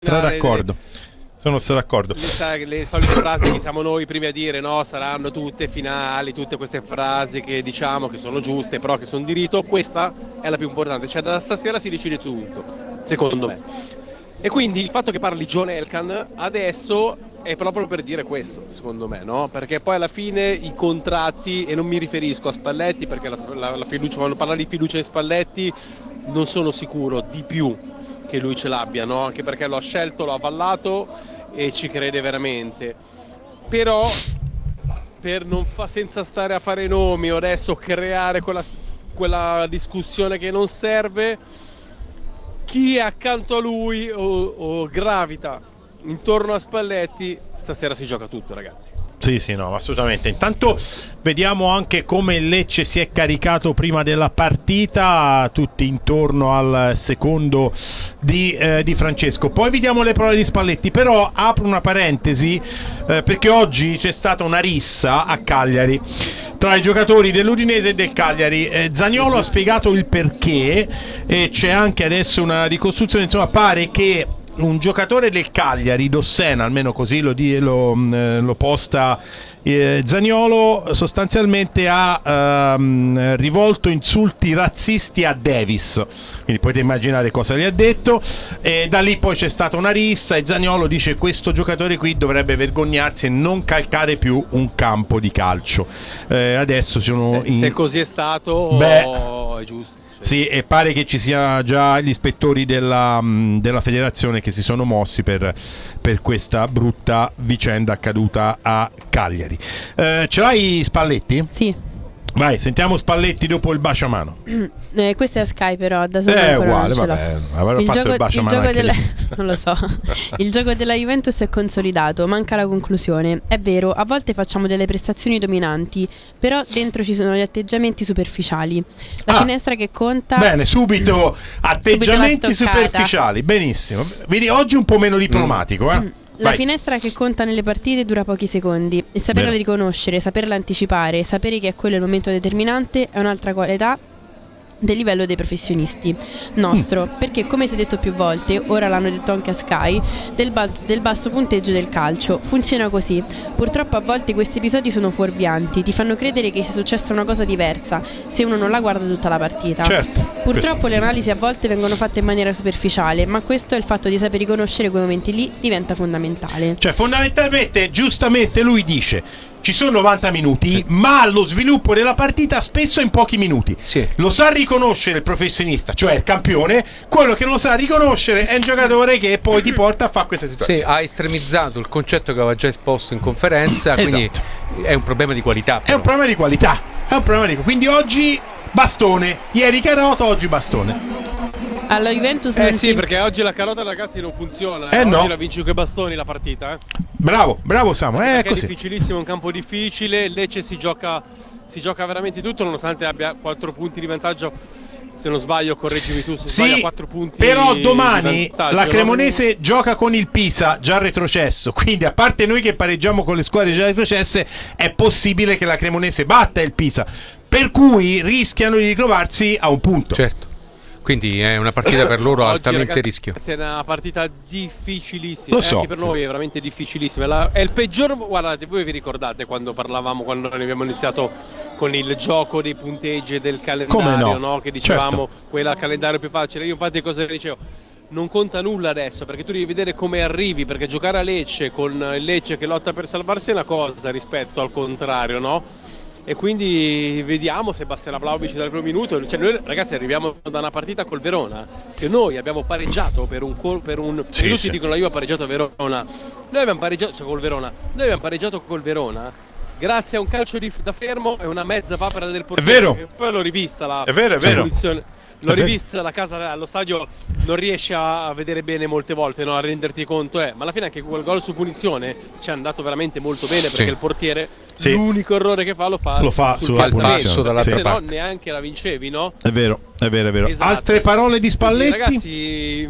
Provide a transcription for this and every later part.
D'accordo. Sono d'accordo. Le solite frasi che siamo noi primi a dire, no? Saranno tutte finali, tutte queste frasi che diciamo che sono giuste, però che sono di rito. Questa è la più importante, cioè da stasera si decide tutto, secondo me. E quindi il fatto che parli John Elkann adesso è proprio per dire questo, secondo me, no? Perché poi alla fine i contratti, e non mi riferisco a Spalletti, perché la fiducia, quando parla di fiducia in Spalletti non sono sicuro di più che lui ce l'abbia, no? Anche perché l'ho scelto, l'ho avallato e ci crede veramente. Però senza stare a fare nomi o adesso creare quella discussione che non serve, chi è accanto a lui o gravita intorno a Spalletti stasera si gioca tutto, ragazzi. Sì, no, assolutamente. Intanto vediamo anche come il Lecce si è caricato prima della partita, tutti intorno al secondo di Francesco. Poi vediamo le parole di Spalletti, però apro una parentesi perché oggi c'è stata una rissa a Cagliari tra i giocatori dell'Udinese e del Cagliari. Zaniolo ha spiegato il perché e c'è anche adesso una ricostruzione. Insomma, pare che un giocatore del Cagliari, Dossena, almeno così lo posta Zaniolo, sostanzialmente ha rivolto insulti razzisti a Davis, quindi potete immaginare cosa gli ha detto, e da lì poi c'è stata una rissa e Zaniolo dice: questo giocatore qui dovrebbe vergognarsi e non calcare più un campo di calcio. Adesso sono se così è stato, è giusto. Sì, e pare che ci sia già gli ispettori della federazione che si sono mossi per questa brutta vicenda accaduta a Cagliari. Ce l'hai Spalletti? Sì. Vai, sentiamo Spalletti dopo il bacio a mano. Questo è Sky, però da solo è ancora uguale, non ce vabbè, l'ho. avrò fatto il bacio a mano Non lo so. Il gioco della Juventus è consolidato, manca la conclusione. È vero, a volte facciamo delle prestazioni dominanti, però dentro ci sono gli atteggiamenti superficiali. La finestra che conta. Bene, subito atteggiamenti superficiali. Benissimo. Vedi, oggi un po' meno diplomatico, La finestra che conta nelle partite dura pochi secondi e saperla riconoscere, saperla anticipare, sapere che è quello il momento determinante è un'altra qualità del livello dei professionisti nostro, perché come si è detto più volte, ora l'hanno detto anche a Sky, del basso punteggio del calcio funziona così. Purtroppo a volte questi episodi sono fuorvianti, ti fanno credere che sia successa una cosa diversa se uno non la guarda tutta la partita. Purtroppo le analisi a volte vengono fatte in maniera superficiale, ma questo è il fatto di saper riconoscere quei momenti lì diventa fondamentale. Cioè fondamentalmente, giustamente lui dice: ci sono 90 minuti, ma lo sviluppo della partita spesso è in pochi minuti. Lo sa riconoscere il professionista, cioè il campione. Quello che non lo sa riconoscere è un giocatore che poi ti porta a fare questa situazione. Sì, ha estremizzato il concetto che aveva già esposto in conferenza, quindi è un problema di qualità. Però. È un problema di qualità. Quindi oggi bastone, ieri carota, oggi bastone. Alla Juventus perché oggi la carota, ragazzi, non funziona. Oggi la vinci con i bastoni la partita. Bravo Samu, è così. È difficilissimo, un campo difficile. Lecce si gioca veramente tutto, nonostante abbia 4 punti di vantaggio. Se non sbaglio, correggimi tu, se sbaglio 4 punti. Però domani la Cremonese gioca con il Pisa già retrocesso, quindi a parte noi che pareggiamo con le squadre già retrocesse, è possibile che la Cremonese batta il Pisa, per cui rischiano di ritrovarsi a un punto. Certo. Quindi è una partita per loro altamente, ragazzi, rischio. È una partita difficilissima, lo so, anche per noi è veramente difficilissima. È il peggior. Guardate, voi vi ricordate quando quando abbiamo iniziato con il gioco dei punteggi e del calendario, no? Che dicevamo quella calendario più facile. Io infatti cosa dicevo? Non conta nulla adesso, perché tu devi vedere come arrivi, perché giocare a Lecce con il Lecce che lotta per salvarsi è una cosa rispetto al contrario, no? E quindi vediamo se basterà Vlahovic dal primo minuto. Cioè, noi ragazzi arriviamo da una partita col Verona che noi abbiamo pareggiato per un tutti dicono la Juve ha pareggiato a Verona. Noi abbiamo pareggiato col Verona grazie a un calcio da fermo e una mezza papera del portiere. È vero. E poi l'ho rivista è vero. L'ho rivista da casa allo stadio, non riesci a vedere bene molte volte, no? A renderti conto, ma alla fine anche quel gol su punizione ci è andato veramente molto bene, perché il portiere l'unico errore che fa lo fa sulla passo dall'altra parte. Se no neanche la vincevi, no? È vero. Esatto. Altre parole di Spalletti? Ragazzi,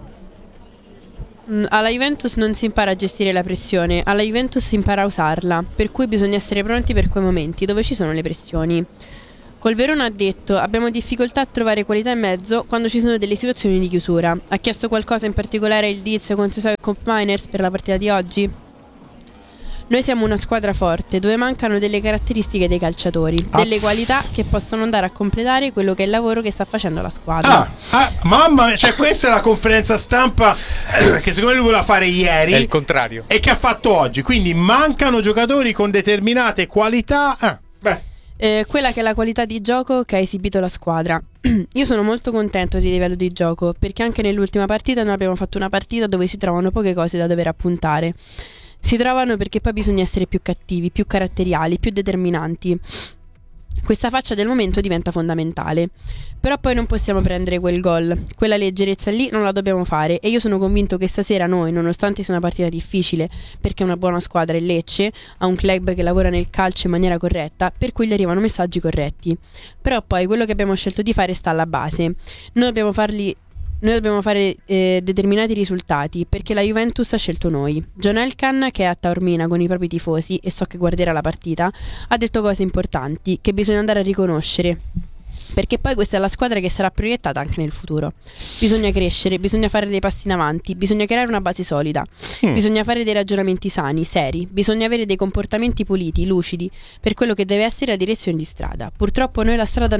alla Juventus non si impara a gestire la pressione, alla Juventus si impara a usarla, per cui bisogna essere pronti per quei momenti dove ci sono le pressioni. Col Verona ha detto: abbiamo difficoltà a trovare qualità in mezzo quando ci sono delle situazioni di chiusura. Ha chiesto qualcosa in particolare il Diz con Sesao e Comp Miners per la partita di oggi? Noi siamo una squadra forte dove mancano delle caratteristiche dei calciatori, delle qualità che possono andare a completare quello che è il lavoro che sta facendo la squadra. Mamma mia, cioè questa è la conferenza stampa che secondo lui voleva fare ieri. È il contrario. E che ha fatto oggi. Quindi mancano giocatori con determinate qualità. Quella che è la qualità di gioco che ha esibito la squadra. Io sono molto contento di livello di gioco, perché anche nell'ultima partita noi abbiamo fatto una partita dove si trovano poche cose da dover appuntare. Si trovano perché poi bisogna essere più cattivi, più caratteriali, più determinanti. Questa faccia del momento diventa fondamentale. Però poi non possiamo prendere quel gol. Quella leggerezza lì non la dobbiamo fare. E io sono convinto che stasera noi, nonostante sia una partita difficile, perché è una buona squadra il Lecce, ha un club che lavora nel calcio in maniera corretta, per cui gli arrivano messaggi corretti. Però poi quello che abbiamo scelto di fare sta alla base. Noi dobbiamo fare determinati risultati, perché la Juventus ha scelto noi. John Elkann, che è a Taormina con i propri tifosi e so che guarderà la partita, ha detto cose importanti che bisogna andare a riconoscere, perché poi questa è la squadra che sarà proiettata anche nel futuro. Bisogna crescere, bisogna fare dei passi in avanti, bisogna creare una base solida, bisogna fare dei ragionamenti sani, seri, bisogna avere dei comportamenti puliti, lucidi, per quello che deve essere la direzione di strada. Purtroppo per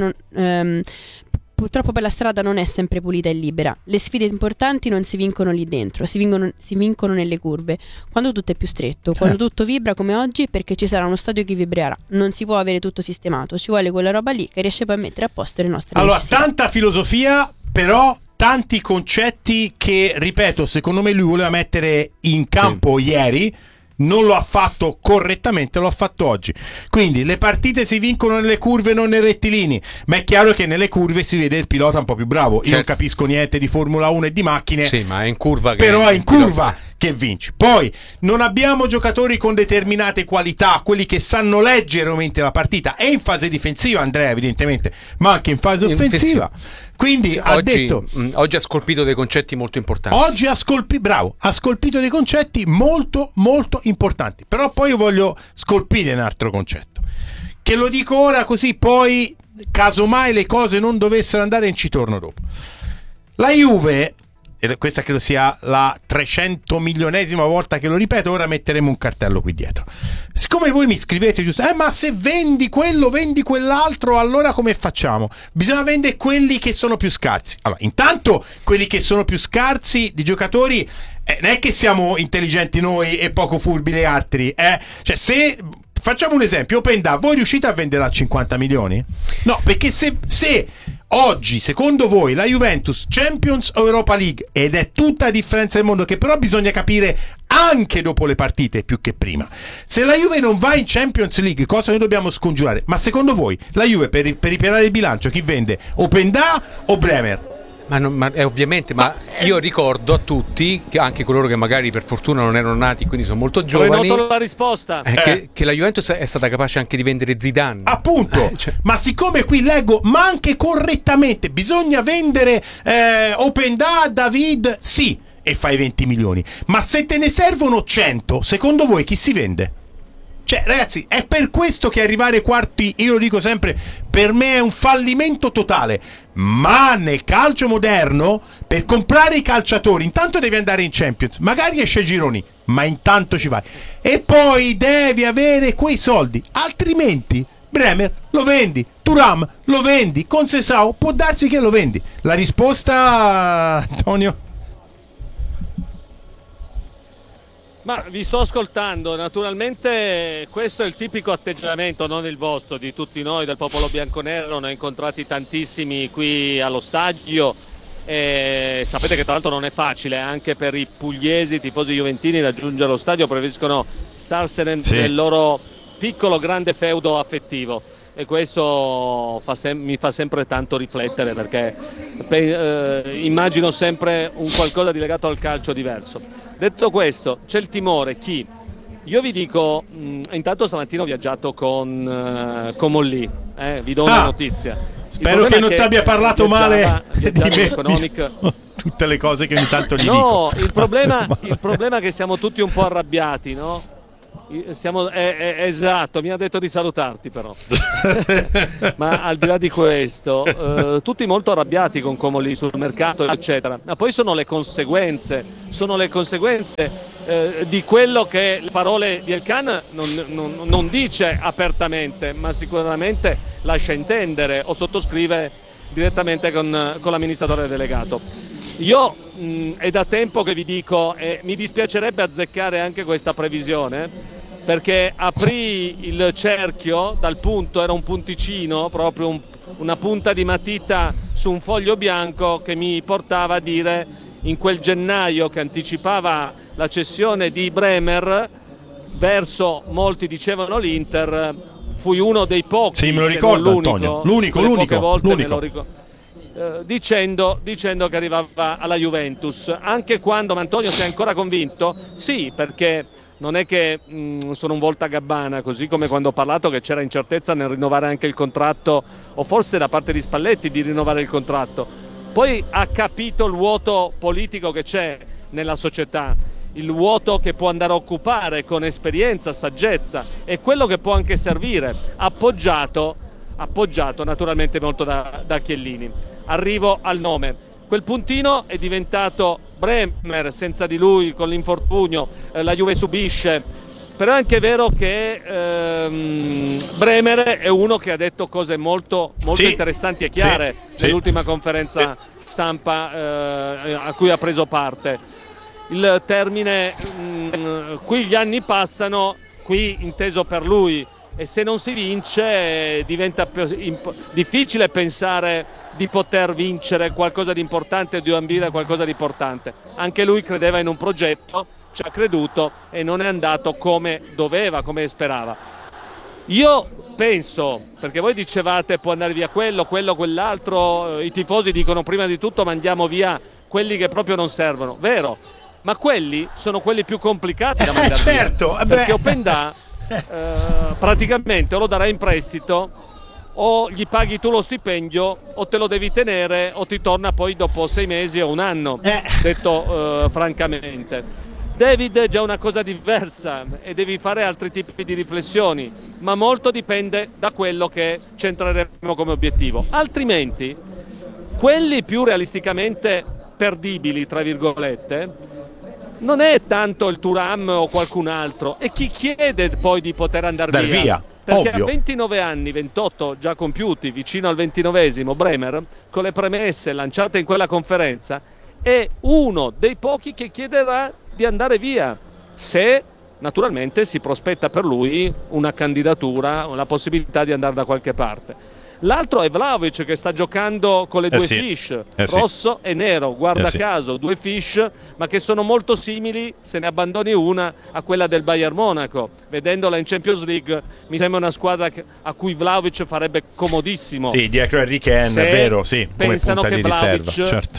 la strada non è sempre pulita e libera. Le sfide importanti non si vincono lì dentro, si vincono nelle curve, quando tutto è più stretto, quando tutto vibra come oggi, perché ci sarà uno stadio che vibrerà. Non si può avere tutto sistemato, ci vuole quella roba lì che riesce poi a mettere a posto le nostre necessità. Tanta filosofia, però tanti concetti che, ripeto, secondo me lui voleva mettere in campo ieri. Non lo ha fatto correttamente, lo ha fatto oggi. Quindi le partite si vincono nelle curve, non nei rettilini. Ma è chiaro che nelle curve si vede il pilota un po' più bravo. Io non capisco niente di Formula 1 e di macchine. Sì, ma è in curva che però è in curva che vinci. Poi non abbiamo giocatori con determinate qualità, quelli che sanno leggere la partita, e in fase difensiva, Andrea, evidentemente, ma anche in fase offensiva. Quindi oggi ha scolpito dei concetti molto importanti. Oggi ha scolpito dei concetti molto molto importanti. Però poi io voglio scolpire un altro concetto, che lo dico ora, così poi casomai le cose non dovessero andare in ci torno dopo. La Juve, e questa credo sia la 300 milionesima volta che lo ripeto, ora metteremo un cartello qui dietro. Siccome voi mi scrivete giusto, ma se vendi quello, vendi quell'altro, allora come facciamo? Bisogna vendere quelli che sono più scarsi. Allora, intanto quelli che sono più scarsi di giocatori, non è che siamo intelligenti noi e poco furbi gli altri, cioè, se facciamo un esempio, OpenDA, voi riuscite a vendere a 50 milioni? No, perché se oggi, secondo voi, la Juventus Champions o Europa League, ed è tutta la differenza del mondo, che però bisogna capire anche dopo le partite più che prima, se la Juve non va in Champions League, cosa noi dobbiamo scongiurare? Ma secondo voi la Juve per ripianare il bilancio chi vende? OpenDA o Bremer? Io ricordo a tutti, che anche coloro che magari per fortuna non erano nati, quindi sono molto giovani, la risposta. Che la Juventus è stata capace anche di vendere Zidane. Appunto, ma siccome qui leggo, ma anche correttamente, bisogna vendere OpenDA, David, sì, e fai 20 milioni. Ma se te ne servono 100, secondo voi chi si vende? Cioè, ragazzi, è per questo che arrivare quarti, io lo dico sempre, per me è un fallimento totale. Ma nel calcio moderno, per comprare i calciatori, intanto devi andare in Champions, magari esce gironi, ma intanto ci vai. E poi devi avere quei soldi, altrimenti Bremer lo vendi, Thuram lo vendi, con Sesao può darsi che lo vendi. La risposta, Antonio? Ma vi sto ascoltando, naturalmente questo è il tipico atteggiamento, non il vostro, di tutti noi del popolo bianconero. Ne ho incontrati tantissimi qui allo stadio e sapete che tra l'altro non è facile anche per i pugliesi, tifosi juventini, raggiungere lo stadio, preferiscono starsene nel loro piccolo grande feudo affettivo, e questo mi fa sempre tanto riflettere, perché immagino sempre un qualcosa di legato al calcio diverso. Detto questo, c'è il timore. Io vi dico, intanto stamattina ho viaggiato con Molli, vi do una notizia. Spero che non ti abbia parlato male di me, Economic. Tutte le cose che ogni tanto gli dico. No, il problema è che siamo tutti un po' arrabbiati, no? Esatto, mi ha detto di salutarti però. Ma al di là di questo, tutti molto arrabbiati con Comolli sul mercato, eccetera. Ma poi sono le conseguenze di quello che le parole di Elkann non dice apertamente, ma sicuramente lascia intendere o sottoscrive direttamente con l'amministratore delegato. Io è da tempo che vi dico, mi dispiacerebbe azzeccare anche questa previsione, perché aprì il cerchio dal punto, era un punticino, proprio una punta di matita su un foglio bianco che mi portava a dire, in quel gennaio che anticipava la cessione di Bremer verso, molti dicevano, l'Inter, fui uno dei pochi, sì, me lo ricordo, Antonio, l'unico. Dicendo che arrivava alla Juventus, anche quando, ma Antonio, sei ancora convinto? Sì, perché non è che sono un voltagabbana, così come quando ho parlato che c'era incertezza nel rinnovare anche il contratto, o forse da parte di Spalletti di rinnovare il contratto. Poi ha capito il vuoto politico che c'è nella società, il vuoto che può andare a occupare con esperienza, saggezza, e quello che può anche servire, appoggiato naturalmente molto da Chiellini. Arrivo al nome. Quel puntino è diventato Bremer, senza di lui, con l'infortunio, la Juve subisce. Però è anche vero che Bremer è uno che ha detto cose molto interessanti e chiare nell'ultima conferenza stampa a cui ha preso parte. Il termine, qui gli anni passano, qui inteso per lui, e se non si vince diventa difficile pensare di poter vincere qualcosa di importante, di ambire a qualcosa di importante. Anche lui credeva in un progetto, ci ha creduto e non è andato come doveva, come sperava. Io penso, perché voi dicevate può andare via quell'altro, i tifosi dicono prima di tutto mandiamo via quelli che proprio non servono, vero, ma quelli sono quelli più complicati da mandare via, perché Openda praticamente o lo darai in prestito o gli paghi tu lo stipendio o te lo devi tenere o ti torna poi dopo 6 mesi o un anno, detto francamente. David è già una cosa diversa e devi fare altri tipi di riflessioni, ma molto dipende da quello che centreremo come obiettivo. Altrimenti quelli più realisticamente perdibili, tra virgolette, non è tanto il Thuram o qualcun altro, è chi chiede poi di poter andare via. Perché ovvio. A 29 anni, 28 già compiuti, vicino al 29esimo, Bremer, con le premesse lanciate in quella conferenza, è uno dei pochi che chiederà di andare via, se naturalmente si prospetta per lui una candidatura, una possibilità di andare da qualche parte. L'altro è Vlahovic, che sta giocando con le due fish, rosso e nero, guarda caso, due fish, ma che sono molto simili, se ne abbandoni una, a quella del Bayern Monaco. Vedendola in Champions League mi sembra una squadra a cui Vlahovic farebbe comodissimo. Sì, dietro Harry Kane, è vero, sì, come punta di riserva, certo.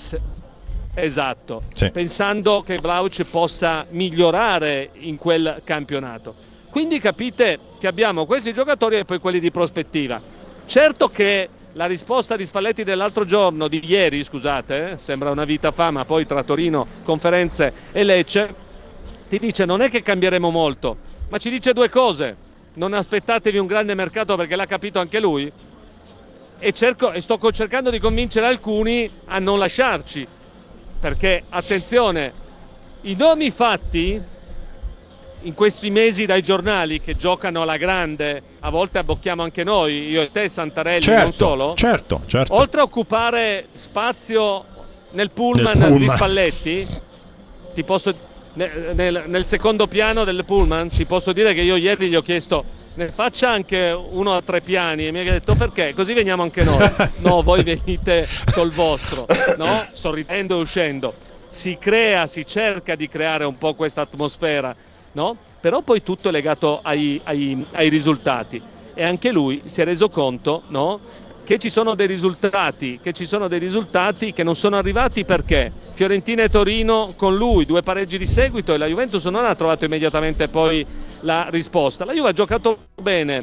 Esatto, pensando che Vlahovic possa migliorare in quel campionato. Quindi capite che abbiamo questi giocatori e poi quelli di prospettiva. Certo che la risposta di Spalletti dell'altro giorno, di ieri, scusate, sembra una vita fa, ma poi tra Torino, Conferenze e Lecce, ti dice non è che cambieremo molto, ma ci dice due cose: non aspettatevi un grande mercato, perché l'ha capito anche lui, e sto cercando di convincere alcuni a non lasciarci, perché attenzione, i nomi fatti in questi mesi dai giornali, che giocano alla grande, a volte abbocchiamo anche noi, io e te, Santarelli, non solo, certo. Oltre a occupare spazio nel pullman di Spalletti, ti posso nel secondo piano del pullman, ti posso dire che io ieri gli ho chiesto ne faccia anche uno a 3 piani, e mi ha detto perché? Così veniamo anche noi. No, voi venite col vostro, no? Sorridendo e uscendo. Si cerca di creare un po' questa atmosfera, no? Però poi tutto è legato ai risultati, e anche lui si è reso conto, no? Che ci sono dei risultati che non sono arrivati, perché Fiorentina e Torino con lui 2 pareggi di seguito, e la Juventus non ha trovato immediatamente poi la risposta. La Juve ha giocato bene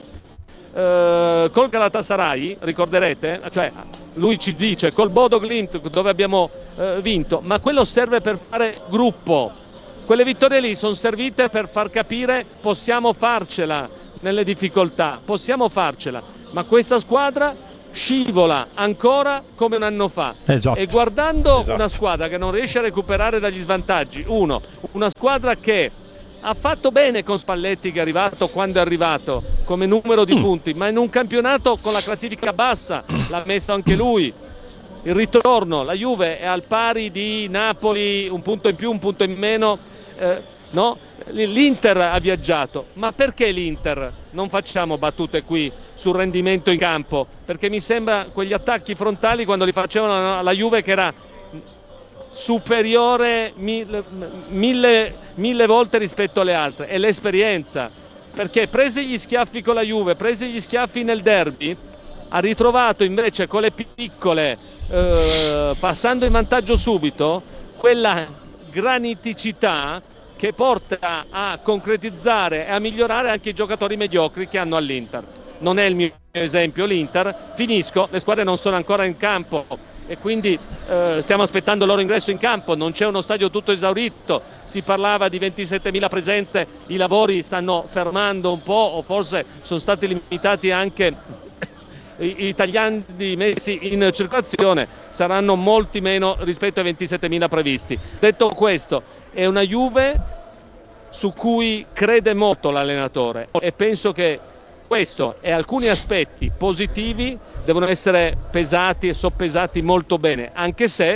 col Galatasaray, ricorderete, cioè lui ci dice col Bodo Glimt dove abbiamo vinto, ma quello serve per fare gruppo. Quelle vittorie lì sono servite per far capire possiamo farcela nelle difficoltà, possiamo farcela, ma questa squadra scivola ancora come un anno fa. Esatto. E guardando una squadra che non riesce a recuperare dagli svantaggi, una squadra che ha fatto bene con Spalletti, che è arrivato quando è arrivato come numero di punti, ma in un campionato con la classifica bassa l'ha messo anche lui. Il ritorno, la Juve è al pari di Napoli, un punto in più, un punto in meno, no? L'Inter ha viaggiato, ma perché l'Inter? Non facciamo battute qui sul rendimento in campo, perché mi sembra quegli attacchi frontali quando li facevano alla Juve che era superiore mille volte rispetto alle altre, e l'esperienza, perché presi gli schiaffi con la Juve, presi gli schiaffi nel derby, ha ritrovato invece con le piccole, passando in vantaggio subito, quella graniticità che porta a concretizzare e a migliorare anche i giocatori mediocri che hanno all'Inter. Non è il mio esempio l'Inter, finisco, le squadre non sono ancora in campo e quindi stiamo aspettando il loro ingresso in campo, non c'è uno stadio tutto esaurito, si parlava di 27.000 presenze, i lavori stanno fermando un po', o forse sono stati limitati anche i italiani messi in circolazione, saranno molti meno rispetto ai 27.000 previsti. Detto questo, è una Juve su cui crede molto l'allenatore e penso che questo e alcuni aspetti positivi devono essere pesati e soppesati molto bene, anche se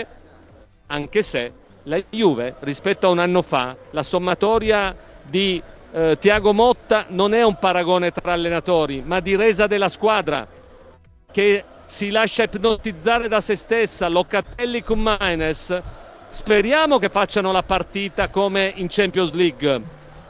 la Juve rispetto a un anno fa, la sommatoria di Thiago Motta non è un paragone tra allenatori, ma di resa della squadra che si lascia ipnotizzare da se stessa. Locatelli con Maines, speriamo che facciano la partita come in Champions League,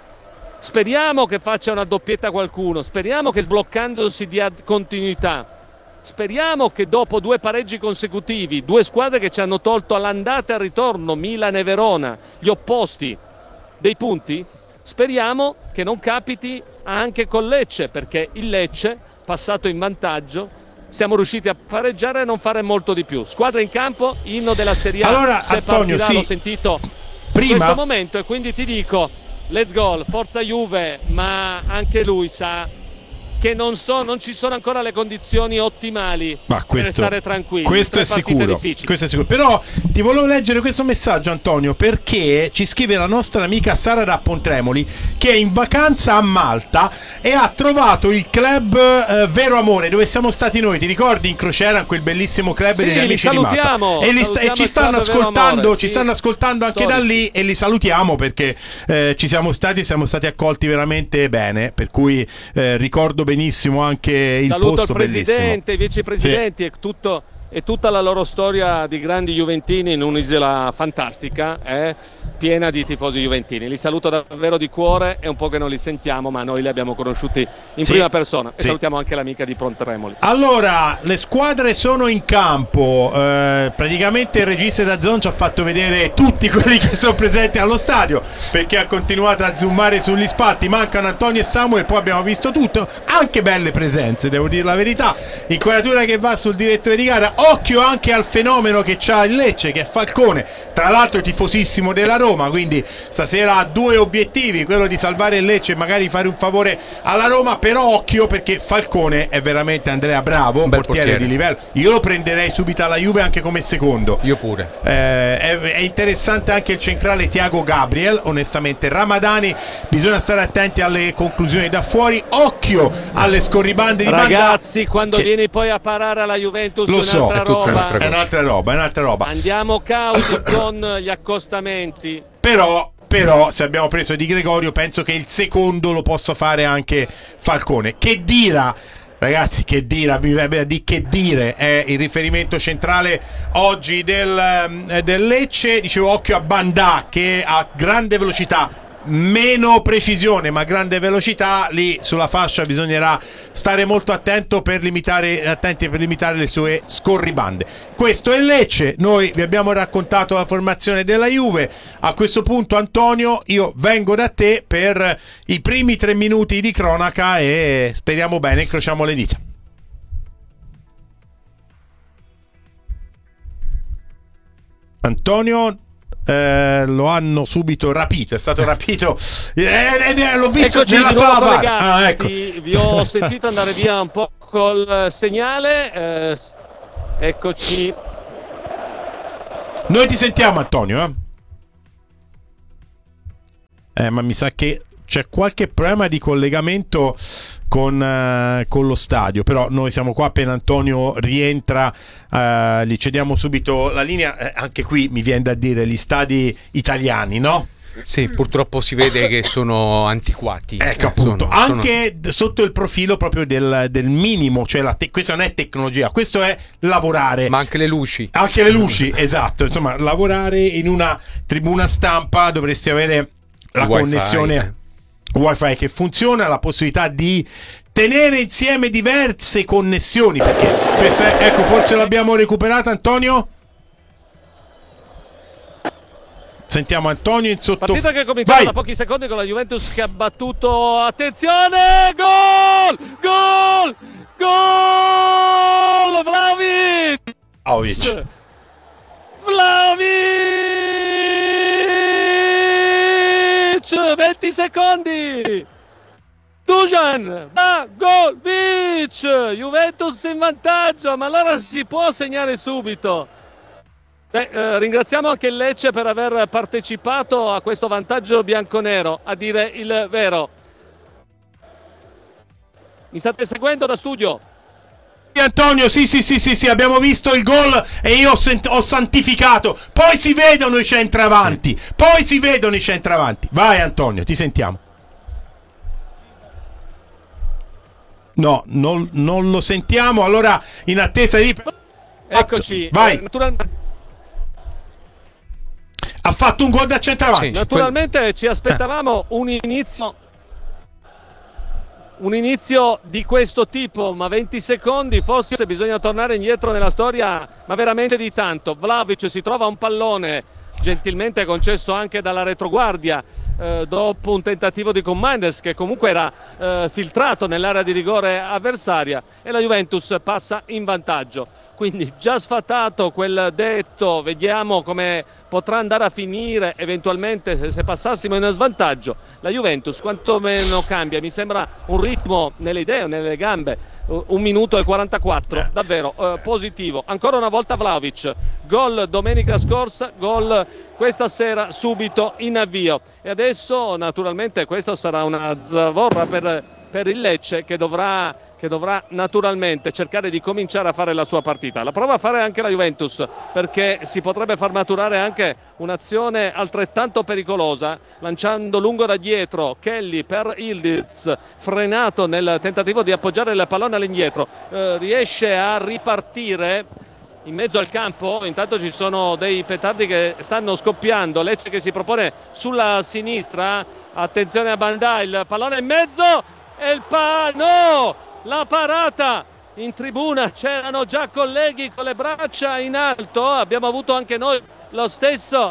speriamo che faccia una doppietta qualcuno, speriamo che sbloccandosi dia continuità, speriamo che dopo 2 pareggi consecutivi, 2 squadre che ci hanno tolto all'andata e al ritorno, Milan e Verona, gli opposti dei punti, speriamo che non capiti anche con Lecce, perché il Lecce, passato in vantaggio, siamo riusciti a pareggiare e non fare molto di più. Squadra in campo, inno della Serie A. Allora, se Antonio, partirà, l'ho sentito in questo momento, e quindi ti dico let's go, forza Juve, ma anche lui sa che non ci sono ancora le condizioni ottimali per stare tranquilli. Questo è sicuro. Però ti volevo leggere questo messaggio, Antonio, perché ci scrive la nostra amica Sara da Pontremoli, che è in vacanza a Malta e ha trovato il club Vero Amore, dove siamo stati noi, ti ricordi, in crociera, quel bellissimo club degli amici di Malta, e ci stanno ascoltando anche da lì, e li salutiamo perché siamo stati accolti veramente bene, per cui ricordo benissimo anche il saluto posto al presidente, i vicepresidenti, sì. e tutta la loro storia di grandi juventini in un'isola fantastica, piena di tifosi juventini. Li saluto davvero di cuore, è un po' che non li sentiamo, ma noi li abbiamo conosciuti in prima persona, e salutiamo anche l'amica di Pontremoli. Allora, le squadre sono in campo, praticamente il regista da Zone ci ha fatto vedere tutti quelli che sono presenti allo stadio, perché ha continuato a zoomare sugli spalti. Mancano Antonio e Samuel, poi abbiamo visto tutto, anche belle presenze, devo dire la verità. Inquadratura che va sul direttore di gara. Occhio anche al fenomeno che c'ha il Lecce, che è Falcone, tra l'altro tifosissimo della Roma, quindi stasera ha 2 obiettivi, quello di salvare il Lecce e magari fare un favore alla Roma. Però occhio, perché Falcone è veramente, Andrea, bravo, un portiere di livello. Io lo prenderei subito alla Juve anche come secondo. Io pure. È interessante anche il centrale Thiago Gabriel, onestamente. Ramadani, bisogna stare attenti alle conclusioni da fuori, occhio alle scorribande di Banda. Ragazzi, quando vieni poi a parare alla Juventus, lo so, è un'altra roba. Andiamo cauti con gli accostamenti. Però se abbiamo preso Di Gregorio, penso che il secondo lo possa fare anche Falcone. Che Dira, ragazzi, che dire, è il riferimento centrale oggi del Lecce. Dicevo, occhio a Bandà, che ha grande velocità, meno precisione ma grande velocità. Lì sulla fascia bisognerà stare molto attenti per limitare le sue scorribande. Questo è Lecce, noi vi abbiamo raccontato la formazione della Juve. A questo punto, Antonio, io vengo da te per i primi 3 minuti di cronaca e speriamo bene, incrociamo le dita. Antonio, lo hanno subito rapito, è stato rapito, l'ho visto Eccoci nella di nuovo sala VAR. collegati. Ecco. Vi ho sentito andare via un po' col segnale, eccoci. Noi ti sentiamo, Antonio, ma mi sa che c'è qualche problema di collegamento con lo stadio, però noi siamo qua. Appena Antonio rientra gli cediamo subito la linea. Anche qui mi viene da dire gli stadi italiani, no? Sì, purtroppo si vede che sono antiquati. Ecco, appunto, anche sotto il profilo proprio del minimo, cioè questa non è tecnologia, questo è lavorare. Ma anche le luci. Anche le luci, esatto. Insomma, lavorare in una tribuna stampa dovresti avere la connessione Wi-Fi che funziona, la possibilità di tenere insieme diverse connessioni, perché questo è, ecco, forse l'abbiamo recuperata, Antonio. Sentiamo Antonio in sotto. Partita che è cominciata da pochi secondi con la Juventus che ha battuto, attenzione, gol! Vlahović! 20 secondi! Dusan, Vlahović, Juventus in vantaggio, ma allora si può segnare subito. Ringraziamo anche il Lecce per aver partecipato a questo vantaggio bianconero, a dire il vero. Mi state seguendo da studio? Antonio, sì, abbiamo visto il gol e io ho santificato. Poi si vedono i centravanti. Vai Antonio, ti sentiamo. No, non lo sentiamo. Allora, in attesa di... Eccoci. Vai. Ha fatto un gol da centravanti. Sì, naturalmente ci aspettavamo un inizio di questo tipo, ma 20 secondi, forse bisogna tornare indietro nella storia, ma veramente di tanto. Vlahović si trova un pallone gentilmente concesso anche dalla retroguardia dopo un tentativo di Commanders che comunque era filtrato nell'area di rigore avversaria, e la Juventus passa in vantaggio. Quindi già sfatato quel detto, vediamo come potrà andare a finire eventualmente se passassimo in svantaggio. La Juventus quantomeno cambia, mi sembra un ritmo nelle idee, nelle gambe, 1 minuto e 44, davvero positivo. Ancora una volta Vlahović, gol domenica scorsa, gol questa sera subito in avvio, e adesso naturalmente questa sarà una zavorra per il Lecce che dovrà naturalmente cercare di cominciare a fare la sua partita. La prova a fare anche la Juventus, perché si potrebbe far maturare anche un'azione altrettanto pericolosa, lanciando lungo da dietro Kelly per Ildiz, frenato nel tentativo di appoggiare il pallone all'indietro, riesce a ripartire in mezzo al campo. Intanto ci sono dei petardi che stanno scoppiando. Lecce che si propone sulla sinistra, attenzione a Bandai, il pallone in mezzo e la parata in tribuna, c'erano già colleghi con le braccia in alto, abbiamo avuto anche noi lo stessa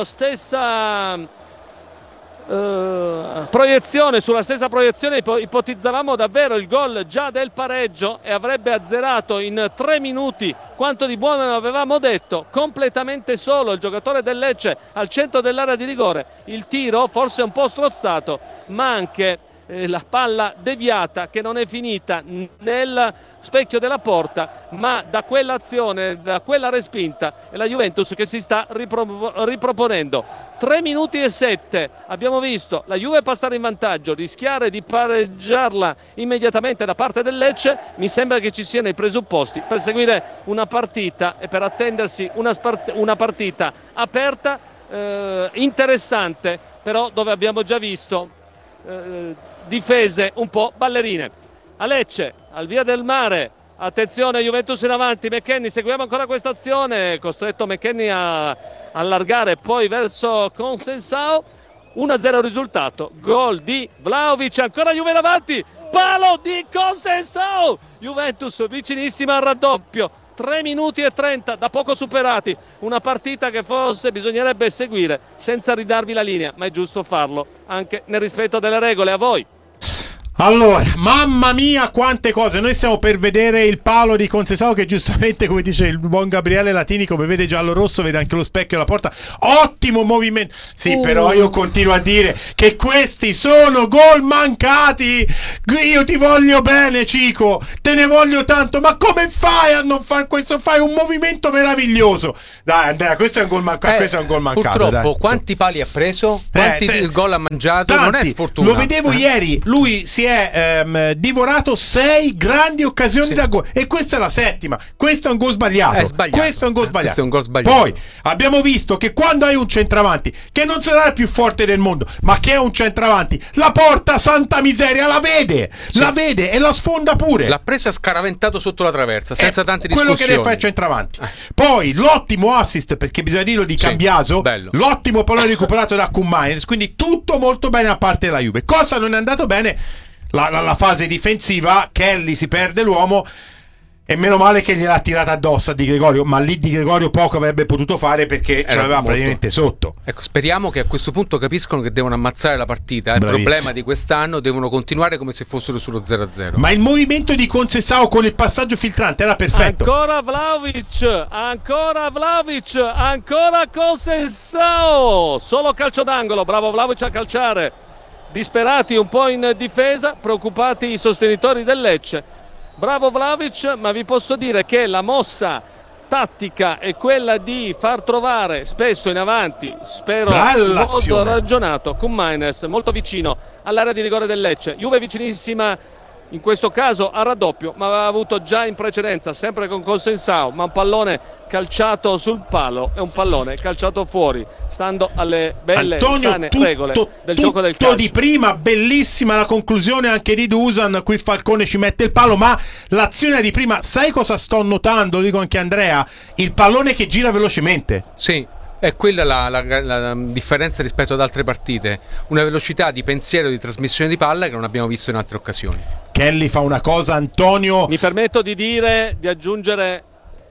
proiezione, sulla stessa proiezione ipotizzavamo davvero il gol già del pareggio e avrebbe azzerato in 3 minuti quanto di buono avevamo detto. Completamente solo il giocatore del Lecce al centro dell'area di rigore, il tiro forse un po' strozzato, ma anche la palla deviata che non è finita nel specchio della porta, ma da quell'azione, da quella respinta, è la Juventus che si sta riproponendo. 3 minuti e 7 abbiamo visto la Juve passare in vantaggio, rischiare di pareggiarla immediatamente da parte del Lecce. Mi sembra che ci siano i presupposti per seguire una partita e per attendersi una partita aperta, interessante, però dove abbiamo già visto difese un po' ballerine. A Lecce, al Via del Mare, attenzione, Juventus in avanti, McKennie, seguiamo ancora questa azione, costretto McKennie a allargare poi verso Consensao. 1-0 risultato, gol di Vlahović, ancora Juve in avanti, palo di Consensao, Juventus vicinissima al raddoppio. 3 minuti e 30 da poco superati, una partita che forse bisognerebbe seguire senza ridarvi la linea, ma è giusto farlo anche nel rispetto delle regole. A voi. Allora, mamma mia quante cose. Noi stiamo per vedere il palo di Conceição che giustamente, come dice il buon Gabriele Latini, come vede giallo-rosso, vede anche lo specchio della porta. Ottimo movimento. Sì, però io continuo a dire che questi sono gol mancati. Io ti voglio bene, Cico, te ne voglio tanto, ma come fai a non far questo? Fai un movimento meraviglioso. Dai Andrea, questo è un gol mancato. Questo è un gol mancato. Purtroppo, dai. Quanti pali ha preso? Quanti gol ha mangiato? Tanti. Non è sfortunato. Lo vedevo ieri, lui si è divorato 6 grandi occasioni da gol e questa è la settima. Questo è un gol sbagliato. Questo è un gol sbagliato. Poi abbiamo visto che quando hai un centravanti che non sarà il più forte del mondo, ma che è un centravanti, la porta, santa miseria, la vede e la sfonda pure. L'ha presa scaraventato sotto la traversa senza tante discussioni. Quello che deve fare il centravanti. Poi l'ottimo assist, perché bisogna dirlo, di Cambiaso, l'ottimo pallone recuperato da Koeman, quindi tutto molto bene a parte della Juve. Cosa non è andato bene? La fase difensiva. Kelly si perde l'uomo e meno male che gliel'ha tirata addosso a Di Gregorio, ma lì Di Gregorio poco avrebbe potuto fare perché ce l'aveva praticamente sotto. Ecco, speriamo che a questo punto capiscono che devono ammazzare la partita. Il problema di quest'anno, devono continuare come se fossero sullo 0-0. Ma il movimento di Conceição con il passaggio filtrante era perfetto. Ancora Vlahovic, ancora Conceição, solo calcio d'angolo, bravo Vlahovic a calciare. Disperati un po' in difesa, preoccupati i sostenitori del Lecce. Bravo Vlahovic, ma vi posso dire che la mossa tattica è quella di far trovare spesso in avanti, spero molto ragionato, Koeman molto vicino all'area di rigore del Lecce. Juve vicinissima in questo caso a raddoppio, ma aveva avuto già in precedenza, sempre con Conceição, ma un pallone calciato sul palo e un pallone calciato fuori, stando alle belle sane regole del gioco del calcio. Di prima, bellissima la conclusione anche di Dusan, qui Falcone ci mette il palo, ma l'azione di prima, sai cosa sto notando? Lo dico anche a Andrea, il pallone che gira velocemente. Sì, è quella la differenza rispetto ad altre partite, una velocità di pensiero, di trasmissione di palla che non abbiamo visto in altre occasioni. Kelly fa una cosa, Antonio. Mi permetto di aggiungere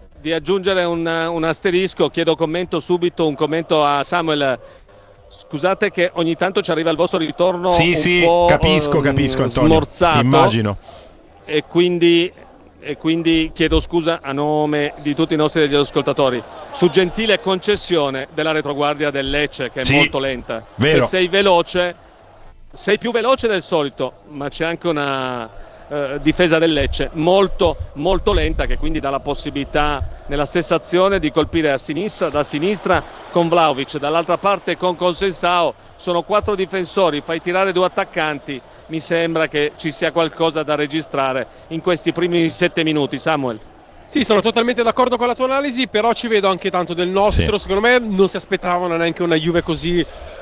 un asterisco, chiedo un commento a Samuel. Scusate che ogni tanto ci arriva il vostro ritorno po', capisco Antonio, smorzato, immagino, e quindi chiedo scusa a nome di tutti i nostri ascoltatori su gentile concessione della retroguardia del Lecce, che è molto lenta. Vero. Se sei più veloce del solito, ma c'è anche una difesa del Lecce molto molto lenta, che quindi dà la possibilità nella stessa azione di colpire da sinistra con Vlahovic, dall'altra parte con Conceição. Sono 4 difensori, fai tirare 2 attaccanti, mi sembra che ci sia qualcosa da registrare in questi primi 7 minuti. Samuel? Sì, sono totalmente d'accordo con la tua analisi, però ci vedo anche tanto del nostro. Secondo me non si aspettavano neanche una Juve così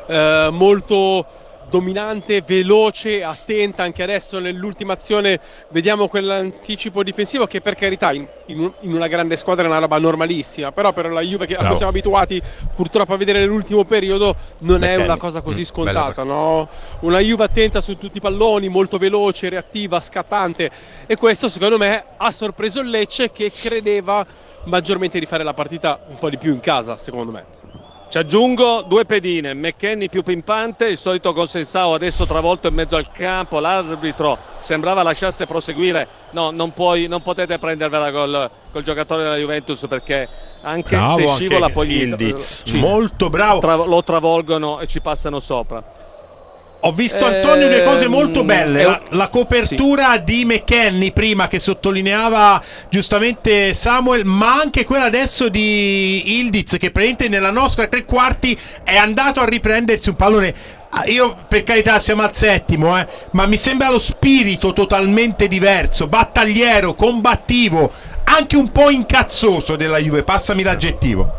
molto dominante, veloce, attenta. Anche adesso nell'ultima azione vediamo quell'anticipo difensivo che, per carità, in una grande squadra è una roba normalissima, però per la Juve che siamo abituati purtroppo a vedere nell'ultimo periodo non è una cosa così scontata, no? Una Juve attenta su tutti i palloni, molto veloce, reattiva, scattante, e questo secondo me ha sorpreso il Lecce, che credeva maggiormente di fare la partita un po' di più in casa, secondo me. Ci aggiungo 2 pedine, McKennie più pimpante, il solito Conceição adesso travolto in mezzo al campo, l'arbitro sembrava lasciasse proseguire. No, non potete prendervela col giocatore della Juventus, perché anche se scivola poi molto bravo, lo travolgono e ci passano sopra. Ho visto, Antonio, due cose molto belle. La copertura di McKennie prima, che sottolineava giustamente Samuel, ma anche quella adesso di Ildiz, che praticamente nella nostra tre quarti è andato a riprendersi un pallone. Io, per carità, siamo al settimo, ma mi sembra lo spirito totalmente diverso, battagliero, combattivo, anche un po' incazzoso della Juve, passami l'aggettivo.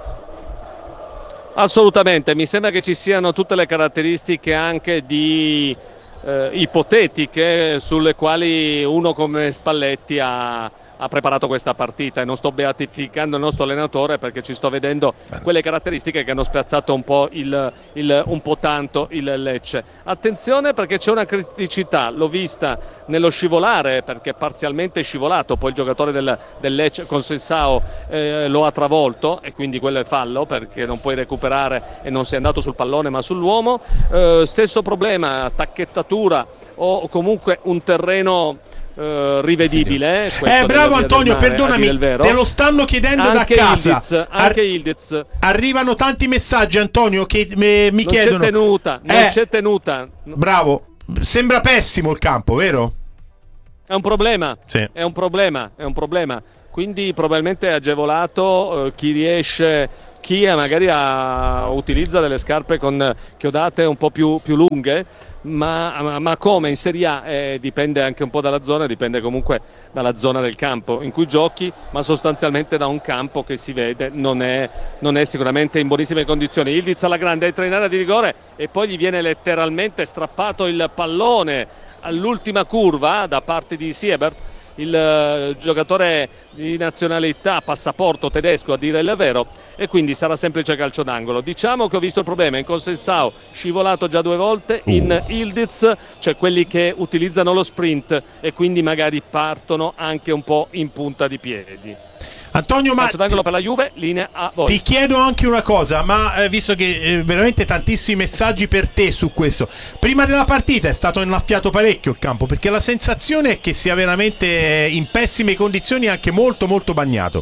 Assolutamente, mi sembra che ci siano tutte le caratteristiche anche di ipotetiche sulle quali uno come Spalletti ha ha preparato questa partita, e non sto beatificando il nostro allenatore perché ci sto vedendo quelle caratteristiche che hanno spiazzato un po' un po' tanto il Lecce. Attenzione, perché c'è una criticità, l'ho vista nello scivolare, perché parzialmente è scivolato, poi il giocatore del Lecce con Sensao lo ha travolto, e quindi quello è fallo, perché non puoi recuperare e non sei andato sul pallone ma sull'uomo. Stesso problema, tacchettatura o comunque un terreno rivedibile. Bravo Antonio, perdonami, te lo stanno chiedendo anche da casa. Anche Ildiz. Arrivano tanti messaggi, Antonio, che mi chiedono. Non c'è tenuta. Bravo, sembra pessimo il campo, vero? È un problema. Sì. È un problema. Quindi probabilmente è agevolato chi riesce, chi magari utilizza delle scarpe con chiodate un po' più lunghe. Ma come in Serie A dipende anche un po' dalla zona, dipende comunque dalla zona del campo in cui giochi, ma sostanzialmente da un campo che si vede non è sicuramente in buonissime condizioni. Ildiz alla grande, entra in area di rigore e poi gli viene letteralmente strappato il pallone all'ultima curva da parte di Siebert, il giocatore di nazionalità passaporto tedesco, a dire il vero, e quindi sarà semplice calcio d'angolo. Diciamo che ho visto il problema in Consensao, scivolato già 2 volte, in Ildiz, cioè quelli che utilizzano lo sprint e quindi magari partono anche un po' in punta di piedi. Antonio, ma per la Juve, linea a voi. Ti chiedo anche una cosa, ma visto che veramente tantissimi messaggi per te su questo, prima della partita è stato innaffiato parecchio il campo, perché la sensazione è che sia veramente in pessime condizioni e anche molto molto bagnato.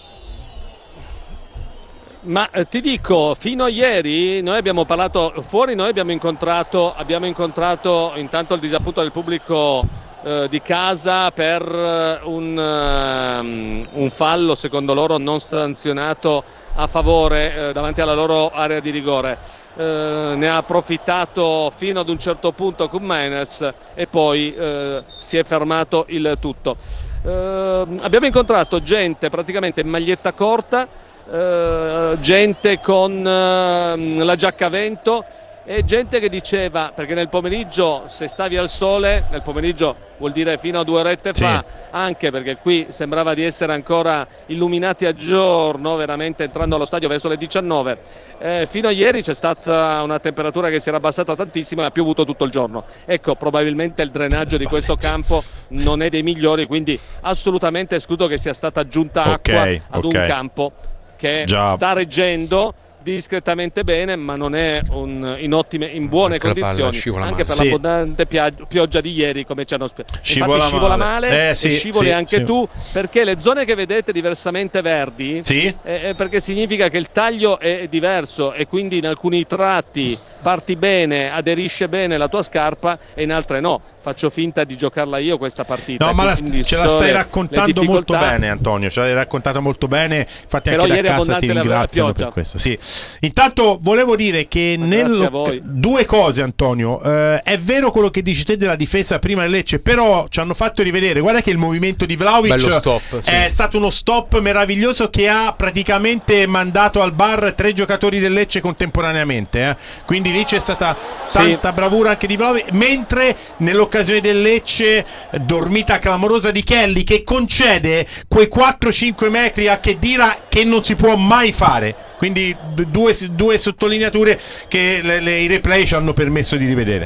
Ma ti dico, fino a ieri noi abbiamo parlato fuori, noi abbiamo incontrato intanto il disappunto del pubblico di casa per un fallo secondo loro non sanzionato a favore davanti alla loro area di rigore. Ne ha approfittato fino ad un certo punto Koumainis e poi si è fermato il tutto. Abbiamo incontrato gente praticamente in maglietta corta, gente con la giacca a vento, e gente che diceva, perché nel pomeriggio, se stavi al sole, nel pomeriggio vuol dire fino a 2 orette fa, anche perché qui sembrava di essere ancora illuminati a giorno, veramente entrando allo stadio verso le 19, fino a ieri c'è stata una temperatura che si era abbassata tantissimo e ha piovuto tutto il giorno. Ecco, probabilmente il drenaggio di questo campo non è dei migliori, quindi assolutamente escludo che sia stata aggiunta acqua ad un campo che sta reggendo discretamente bene, ma non è in buone condizioni, anche per l'abbondante pioggia di ieri, come ci hanno spiegato. Scivola male e scivoli anche tu, perché le zone che vedete diversamente verdi perché significa che il taglio è diverso e quindi in alcuni tratti parti bene, aderisce bene la tua scarpa e in altre no. Faccio finta di giocarla io questa partita. No, ma ce la stai raccontando molto bene, Antonio. Ce l'hai raccontata molto bene. Infatti, anche da casa ti ringraziano per questo. Sì. Intanto volevo dire che due cose, Antonio. È vero quello che dici te della difesa prima del Lecce, però ci hanno fatto rivedere. Guarda che il movimento di Vlahovic è stato uno stop meraviglioso che ha praticamente mandato al bar 3 giocatori del Lecce contemporaneamente. Quindi lì c'è stata tanta bravura anche di Vlahovic, mentre nell'occasione del Lecce dormita clamorosa di Kelly, che concede quei 4-5 metri a Khedira che non si può mai fare. Quindi due sottolineature che i replay ci hanno permesso di rivedere.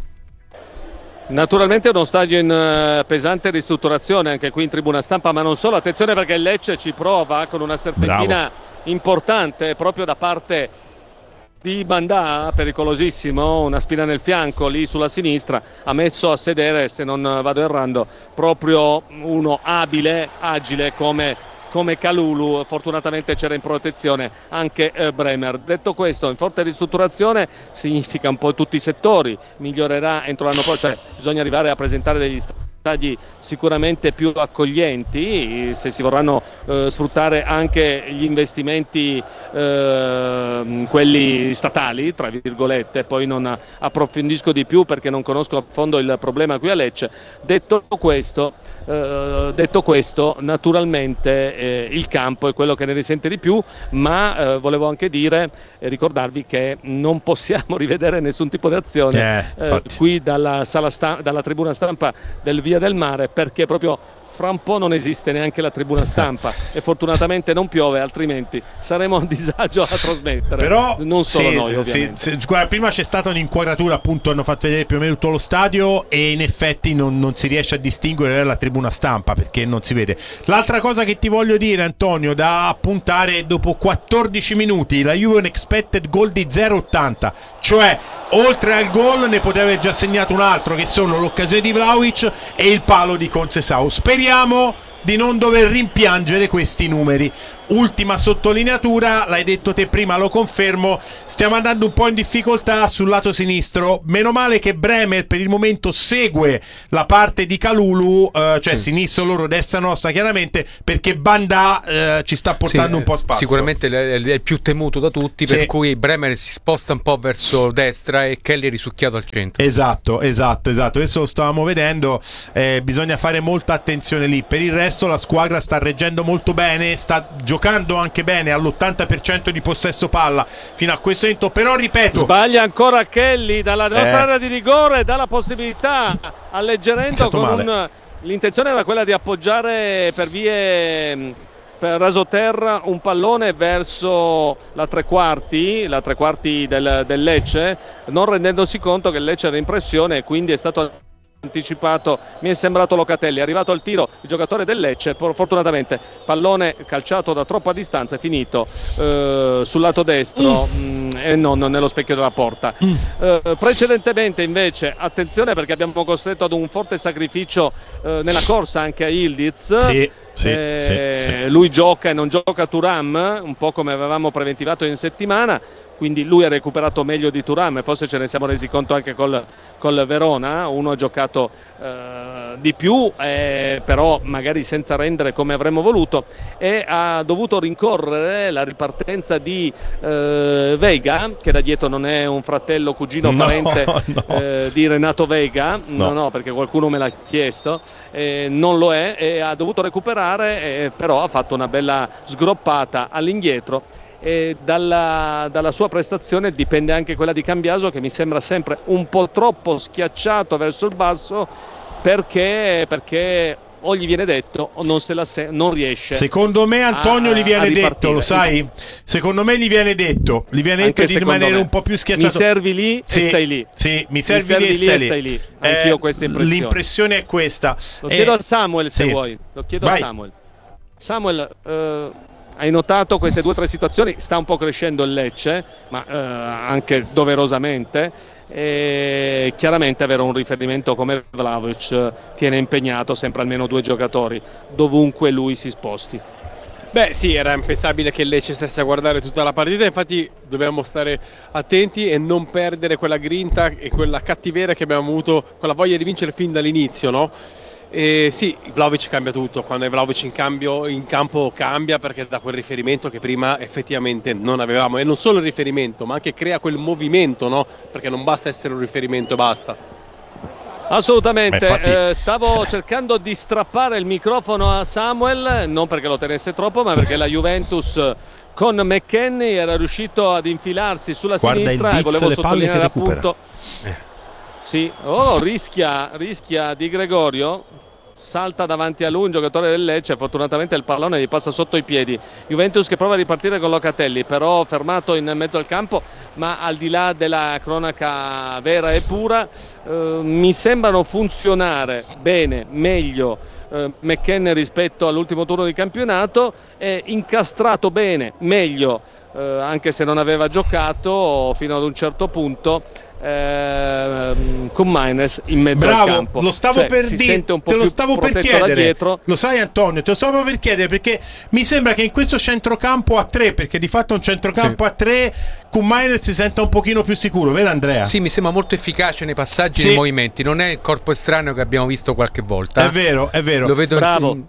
Naturalmente è uno stadio in pesante ristrutturazione anche qui in tribuna stampa, ma non solo. Attenzione, perché il Lecce ci prova con una serpentina importante proprio da parte di Bandà, pericolosissimo, una spina nel fianco lì sulla sinistra, ha messo a sedere, se non vado errando, proprio uno agile come Kalulu. Fortunatamente c'era in protezione anche Bremer. Detto questo, in forte ristrutturazione significa un po' tutti i settori, migliorerà entro l'anno prossimo, cioè bisogna arrivare a presentare degli stadi sicuramente più accoglienti, se si vorranno sfruttare anche gli investimenti quelli statali, tra virgolette. Poi non approfondisco di più perché non conosco a fondo il problema qui a Lecce. Detto questo, naturalmente il campo è quello che ne risente di più, ma volevo anche dire e ricordarvi che non possiamo rivedere nessun tipo di azione qui dalla tribuna stampa del Via del Mare, perché proprio fra un po' non esiste neanche la tribuna stampa e fortunatamente non piove, altrimenti saremo a disagio a trasmettere. Però non solo noi, ovviamente. Guarda, prima c'è stata un'inquadratura, appunto hanno fatto vedere più o meno tutto lo stadio e in effetti non si riesce a distinguere la tribuna stampa perché non si vede. L'altra cosa che ti voglio dire, Antonio, da appuntare: dopo 14 minuti la Juve un expected goal di 0,80, cioè oltre al gol ne poteva aver già segnato un altro, che sono l'occasione di Vlahovic e il palo di Conceição. Speriamo di non dover rimpiangere questi numeri. Ultima sottolineatura, l'hai detto te prima, lo confermo, stiamo andando un po' in difficoltà sul lato sinistro. Meno male che Bremer per il momento segue la parte di Kalulu, cioè sinistro loro, destra nostra chiaramente, perché Banda ci sta portando un po' a spasso. Sicuramente è il più temuto da tutti, per cui Bremer si sposta un po' verso destra e Kelly è risucchiato al centro. Esatto, adesso lo stavamo vedendo, bisogna fare molta attenzione lì. Per il resto la squadra sta reggendo molto bene, sta giocando anche bene, all'80% di possesso palla fino a questo momento, però ripeto, sbaglia ancora Kelly dalla nostra area di rigore, dà la possibilità, alleggerendo con l'intenzione era quella di appoggiare per rasoterra un pallone verso la tre quarti del Lecce, non rendendosi conto che il Lecce era in pressione e quindi è stato anticipato, mi è sembrato Locatelli. È arrivato il tiro, il giocatore del Lecce, fortunatamente pallone calciato da troppa distanza, è finito sul lato destro e non nello specchio della porta. Precedentemente invece attenzione, perché abbiamo costretto ad un forte sacrificio nella corsa anche a Yildiz. Sì. Lui gioca e non gioca Thuram, un po' come avevamo preventivato in settimana, quindi lui ha recuperato meglio di Thuram e forse ce ne siamo resi conto anche col Verona. Uno ha giocato di più, però magari senza rendere come avremmo voluto, e ha dovuto rincorrere la ripartenza di Veiga, che da dietro non è un fratello, cugino, parente di Renato Veiga, no, perché qualcuno me l'ha chiesto, non lo è, e ha dovuto recuperare, però ha fatto una bella sgroppata all'indietro. E dalla sua prestazione dipende anche quella di Cambiaso, che mi sembra sempre un po' troppo schiacciato verso il basso, perché o gli viene detto o non riesce. Secondo me, Antonio, gli viene detto, lo sai? Secondo me gli viene detto di rimanere un po' più schiacciato. Mi servi lì e stai lì. Sì, mi servi lì e stai lì. Anch'io ho questa impressione. L'impressione è questa. Lo chiedo a Samuel, se vuoi. Lo chiedo a Samuel. Samuel, hai notato queste 2 o 3 situazioni? Sta un po' crescendo il Lecce, ma anche doverosamente, e chiaramente avere un riferimento come Vlahovic tiene impegnato sempre almeno 2 giocatori dovunque lui si sposti. Beh sì, era impensabile che il Lecce stesse a guardare tutta la partita, infatti dobbiamo stare attenti e non perdere quella grinta e quella cattiveria che abbiamo avuto, quella voglia di vincere fin dall'inizio, no? E sì, Vlahovic cambia tutto, quando è Vlahovic in campo cambia, perché dà quel riferimento che prima effettivamente non avevamo, e non solo il riferimento ma anche crea quel movimento, no? Perché non basta essere un riferimento e basta. Assolutamente, stavo cercando di strappare il microfono a Samuel, non perché lo tenesse troppo, ma perché la Juventus con McKennie era riuscito ad infilarsi sulla sinistra, e volevo sottolineare appunto sì, rischia Di Gregorio, salta davanti a lui un giocatore del Lecce, fortunatamente il pallone gli passa sotto i piedi. Juventus che prova a ripartire con Locatelli, però fermato in mezzo al campo. Ma al di là della cronaca vera e pura, mi sembrano funzionare bene, meglio McKennie rispetto all'ultimo turno di campionato, è incastrato bene, meglio, anche se non aveva giocato fino ad un certo punto, con Maines in mezzo al campo. Lo stavo per dire, te lo stavo per chiedere. Lo sai, Antonio, te lo stavo per chiedere, perché mi sembra che in questo centrocampo a 3, perché di fatto un centrocampo a 3 con Maines si senta un pochino più sicuro, vero Andrea? Sì, mi sembra molto efficace nei passaggi e nei movimenti, non è il corpo estraneo che abbiamo visto qualche volta. È vero. Lo vedo bravo.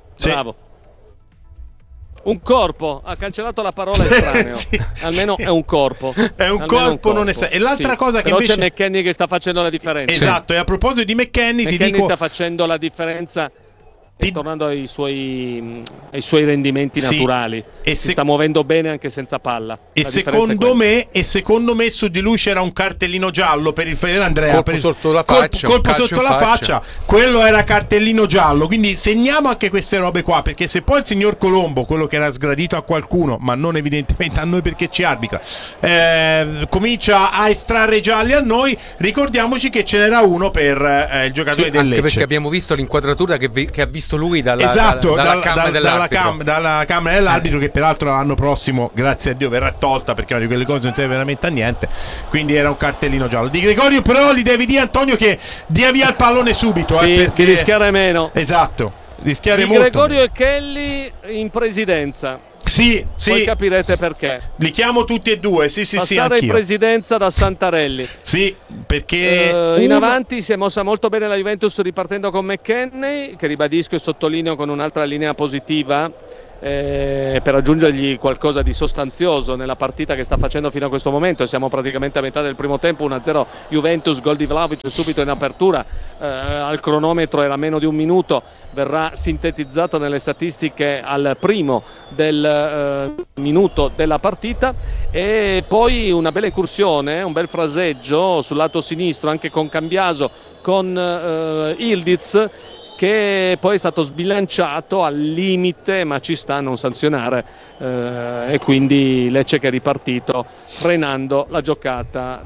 Un corpo, ha cancellato la parola estraneo. Almeno è un corpo. È un corpo, non è. E l'altra cosa che però invece c'è McKennie che sta facendo la differenza. Esatto, e a proposito di McKennie ti dico, sta facendo la differenza tornando ai suoi rendimenti naturali, si sta muovendo bene anche senza palla. E secondo me su di lui c'era un cartellino giallo per il Andrea, colpo sotto la faccia, colpo sotto la faccia, quello era cartellino giallo, quindi segniamo anche queste robe qua, perché se poi il signor Colombo, quello che era sgradito a qualcuno ma non evidentemente a noi perché ci arbitra, comincia a estrarre gialli a noi, ricordiamoci che ce n'era uno per il giocatore del Lecce, anche perché abbiamo visto l'inquadratura che ha visto lui dalla camera dell'arbitro, che peraltro l'anno prossimo, grazie a Dio, verrà tolta perché una di quelle cose non serve veramente a niente, quindi era un cartellino giallo. Di Gregorio però gli devi dire, Antonio, che dia via il pallone subito, perché rischiare meno. Esatto, rischiare di molto. Gregorio e Kelly in presidenza. Sì. Poi capirete perché. Li chiamo tutti e due, sì, Passare in presidenza da Santarelli. Sì, perché in avanti si è mossa molto bene la Juventus ripartendo con McKennie, che ribadisco e sottolineo con un'altra linea positiva, per aggiungergli qualcosa di sostanzioso nella partita che sta facendo fino a questo momento. Siamo praticamente a metà del primo tempo, 1-0 Juventus, gol di Vlahovic subito in apertura, al cronometro era meno di un minuto, verrà sintetizzato nelle statistiche al primo del minuto della partita, e poi una bella incursione, un bel fraseggio sul lato sinistro anche con Cambiaso, con Ildiz, che poi è stato sbilanciato al limite, ma ci sta a non sanzionare, e quindi Lecce che è ripartito frenando la giocata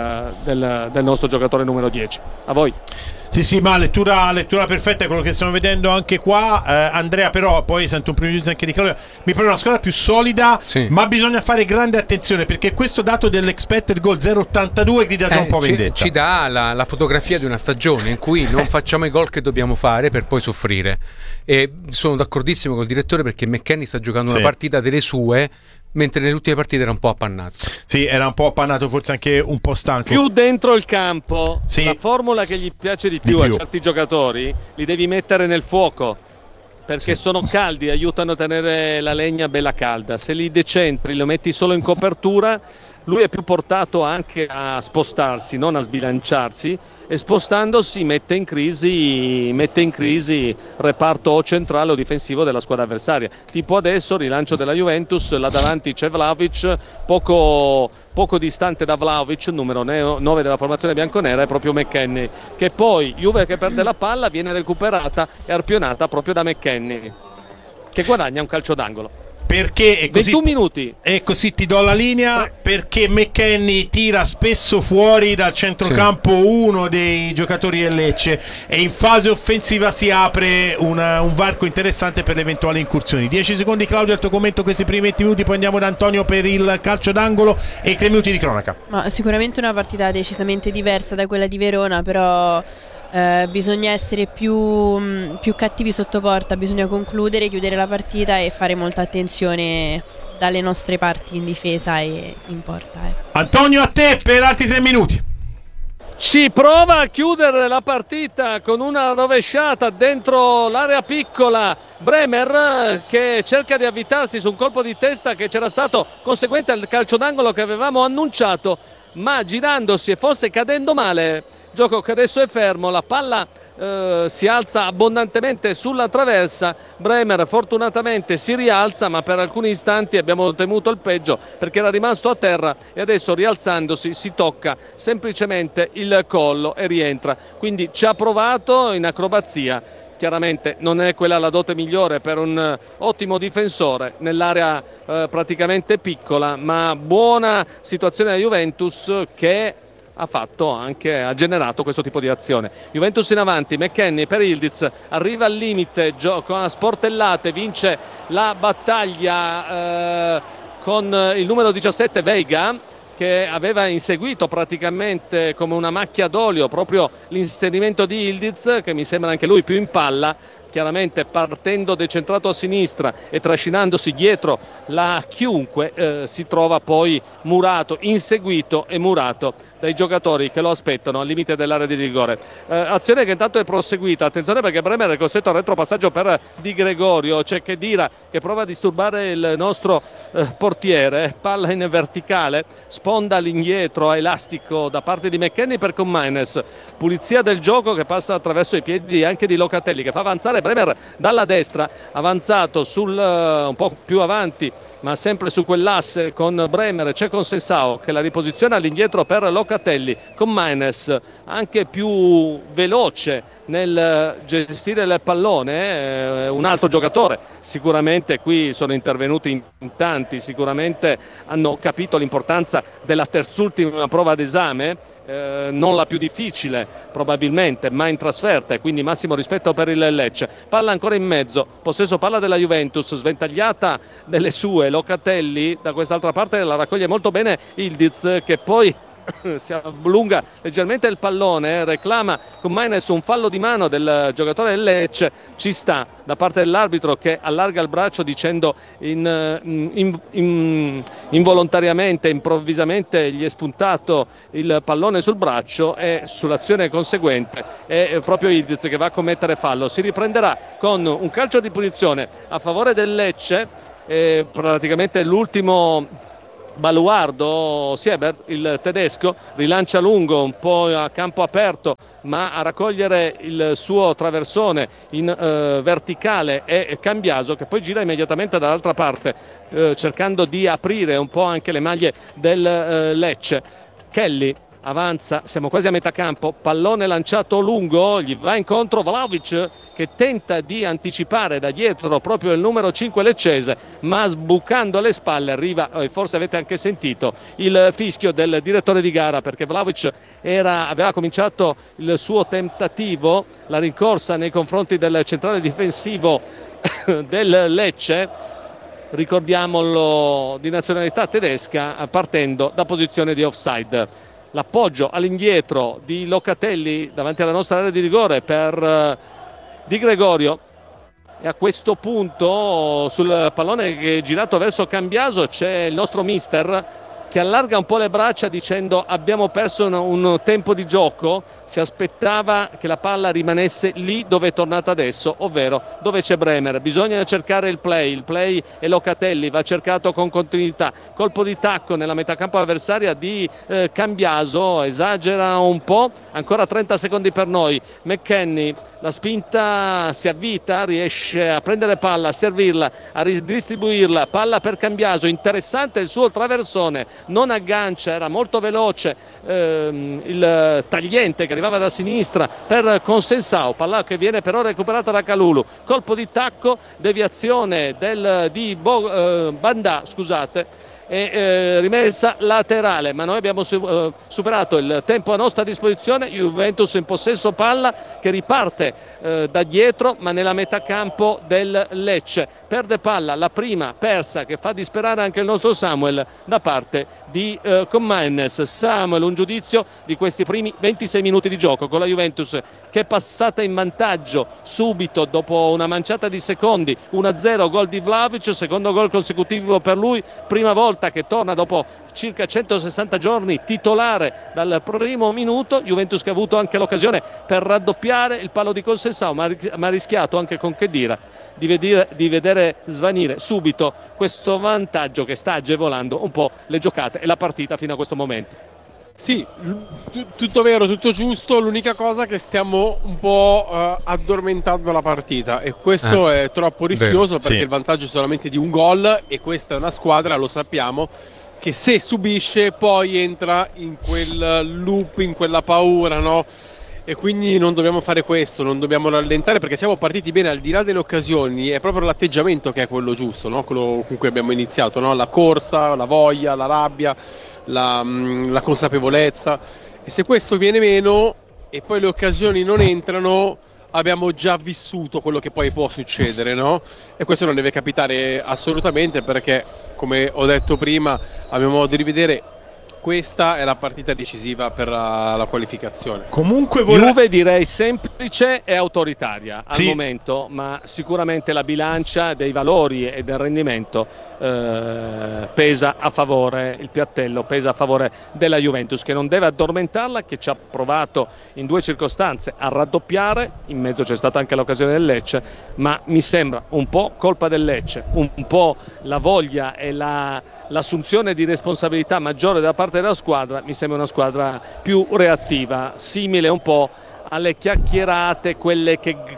del nostro giocatore numero 10. A voi. Sì, ma lettura perfetta è quello che stiamo vedendo anche qua. Andrea, però poi sento un primo giudizio anche di Claudio, mi pare una squadra più solida, ma bisogna fare grande attenzione, perché questo dato dell'expected goal 0,82 grida già un po' vendetta. Ci dà la fotografia di una stagione in cui non facciamo i gol che dobbiamo fare per poi soffrire, e sono d'accordissimo col direttore, perché McKennie sta giocando una partita delle sue, mentre nelle ultime partite era un po' appannato. Sì, era un po' appannato, forse anche un po' stanco. Più dentro il campo, la formula che gli piace di più a certi giocatori, li devi mettere nel fuoco, perché sono caldi, aiutano a tenere la legna bella calda. Se li decentri, lo metti solo in copertura, lui è più portato anche a spostarsi, non a sbilanciarsi, e spostandosi mette in crisi reparto o centrale o difensivo della squadra avversaria. Tipo adesso, rilancio della Juventus, là davanti c'è Vlahovic, poco distante da Vlahovic, numero 9 della formazione bianconera, è proprio McKennie, che poi Juve che perde la palla viene recuperata e arpionata proprio da McKennie, che guadagna un calcio d'angolo. Perché è così, 21 minuti. E così ti do la linea, perché McKennie tira spesso fuori dal centrocampo uno dei giocatori del Lecce, e in fase offensiva si apre un varco interessante per le eventuali incursioni. 10 secondi Claudio al tuo commento questi primi 20 minuti, poi andiamo da Antonio per il calcio d'angolo e i 3 minuti di cronaca. Ma sicuramente una partita decisamente diversa da quella di Verona, però bisogna essere più cattivi sotto porta, bisogna chiudere la partita e fare molta attenzione dalle nostre parti in difesa e in porta. Antonio, a te per altri 3 minuti. Si prova a chiudere la partita con una rovesciata dentro l'area piccola. Bremer che cerca di avvitarsi su un colpo di testa che c'era stato conseguente al calcio d'angolo che avevamo annunciato, ma girandosi e forse cadendo male, gioco che adesso è fermo, la palla si alza abbondantemente sulla traversa. Bremer fortunatamente si rialza, ma per alcuni istanti abbiamo temuto il peggio perché era rimasto a terra, e adesso rialzandosi si tocca semplicemente il collo e rientra, quindi ci ha provato in acrobazia. Chiaramente non è quella la dote migliore per un ottimo difensore nell'area praticamente piccola, ma buona situazione da Juventus, che ha generato questo tipo di azione. Juventus in avanti, McKennie per Ildiz, arriva al limite, gioca a sportellate, vince la battaglia con il numero 17 Veiga, che aveva inseguito praticamente come una macchia d'olio proprio l'inserimento di Ildiz, che mi sembra anche lui più in palla, chiaramente partendo decentrato a sinistra e trascinandosi dietro la chiunque, si trova poi murato, inseguito e murato dai giocatori che lo aspettano al limite dell'area di rigore. Azione che intanto è proseguita, attenzione perché Bremer è costretto al retropassaggio per Di Gregorio, c'è Khedira che prova a disturbare il nostro portiere, palla in verticale, sponda all'indietro a elastico da parte di McKennie per Comaines, pulizia del gioco che passa attraverso i piedi anche di Locatelli, che fa avanzare Bremer dalla destra, avanzato un po' più avanti, ma sempre su quell'asse con Bremer, c'è Consensao che la riposiziona all'indietro per Locatelli, con Maines anche più veloce nel gestire il pallone, un altro giocatore. Sicuramente qui sono intervenuti in tanti, sicuramente hanno capito l'importanza della terzultima prova d'esame, non la più difficile probabilmente, ma in trasferta, e quindi massimo rispetto per il Lecce. Palla ancora in mezzo, possesso palla della Juventus, sventagliata delle sue. Locatelli da quest'altra parte la raccoglie molto bene Ildiz, che poi si allunga leggermente il pallone, reclama con Maines un fallo di mano del giocatore del Lecce. Ci sta da parte dell'arbitro, che allarga il braccio dicendo involontariamente, improvvisamente gli è spuntato il pallone sul braccio, e sull'azione conseguente è proprio Ildiz che va a commettere fallo. Si riprenderà con un calcio di punizione a favore del Lecce, praticamente l'ultimo baluardo. Siebert, il tedesco, rilancia lungo, un po' a campo aperto, ma a raccogliere il suo traversone in verticale è Cambiaso, che poi gira immediatamente dall'altra parte, cercando di aprire un po' anche le maglie del Lecce. Kelly avanza, siamo quasi a metà campo, pallone lanciato lungo, gli va incontro Vlahovic, che tenta di anticipare da dietro proprio il numero 5 leccese, ma sbucando le spalle arriva, forse avete anche sentito il fischio del direttore di gara, perché Vlahovic aveva cominciato il suo tentativo, la rincorsa nei confronti del centrale difensivo del Lecce, ricordiamolo di nazionalità tedesca, partendo da posizione di offside. L'appoggio all'indietro di Locatelli davanti alla nostra area di rigore per Di Gregorio, e a questo punto sul pallone che è girato verso Cambiaso c'è il nostro mister che allarga un po' le braccia dicendo: abbiamo perso un tempo di gioco. Si aspettava che la palla rimanesse lì dove è tornata adesso, ovvero dove c'è Bremer. Bisogna cercare il play è Locatelli, va cercato con continuità. Colpo di tacco nella metà campo avversaria di Cambiaso, esagera un po', ancora 30 secondi per noi. McKennie, la spinta si avvita, riesce a prendere palla, a servirla, a ridistribuirla, palla per Cambiaso, interessante il suo traversone, non aggancia, era molto veloce il tagliente che arrivava da sinistra per Consensao, palla che viene però recuperata da Kalulu, colpo di tacco, deviazione di Banda, scusate, e rimessa laterale, ma noi abbiamo superato il tempo a nostra disposizione. Juventus in possesso palla, che riparte da dietro ma nella metà campo del Lecce, perde palla, la prima persa, che fa disperare anche il nostro Samuel da parte di Maines. Samuel, un giudizio di questi primi 26 minuti di gioco con la Juventus che è passata in vantaggio subito dopo una manciata di secondi. 1-0, gol di Vlahovic, secondo gol consecutivo per lui, prima volta che torna dopo circa 160 giorni titolare dal primo minuto. Juventus che ha avuto anche l'occasione per raddoppiare il palo di Consensao, ma ha rischiato anche con Khedira di vedere svanire subito questo vantaggio che sta agevolando un po' le giocate e la partita fino a questo momento. Sì, tutto vero, tutto giusto, l'unica cosa che stiamo un po' addormentando la partita, e questo è troppo rischioso, perché il vantaggio è solamente di un gol, e questa è una squadra, lo sappiamo, che se subisce poi entra in quel loop, in quella paura, no? E quindi non dobbiamo fare questo, non dobbiamo rallentare, perché siamo partiti bene, al di là delle occasioni. È proprio l'atteggiamento che è quello giusto, no? Quello con cui abbiamo iniziato, no? La corsa, la voglia, la rabbia, la consapevolezza. E se questo viene meno e poi le occasioni non entrano, abbiamo già vissuto quello che poi può succedere, no? E questo non deve capitare assolutamente, perché, come ho detto prima, a mio modo di rivedere, questa è la partita decisiva per la qualificazione. Comunque Juve direi semplice e autoritaria al momento, ma sicuramente la bilancia dei valori e del rendimento pesa a favore, il piattello pesa a favore della Juventus, che non deve addormentarla, che ci ha provato in due circostanze a raddoppiare. In mezzo c'è stata anche l'occasione del Lecce, ma mi sembra un po' colpa del Lecce, un po' la voglia e l'assunzione di responsabilità maggiore da parte della squadra. Mi sembra una squadra più reattiva, simile un po' alle chiacchierate, quelle che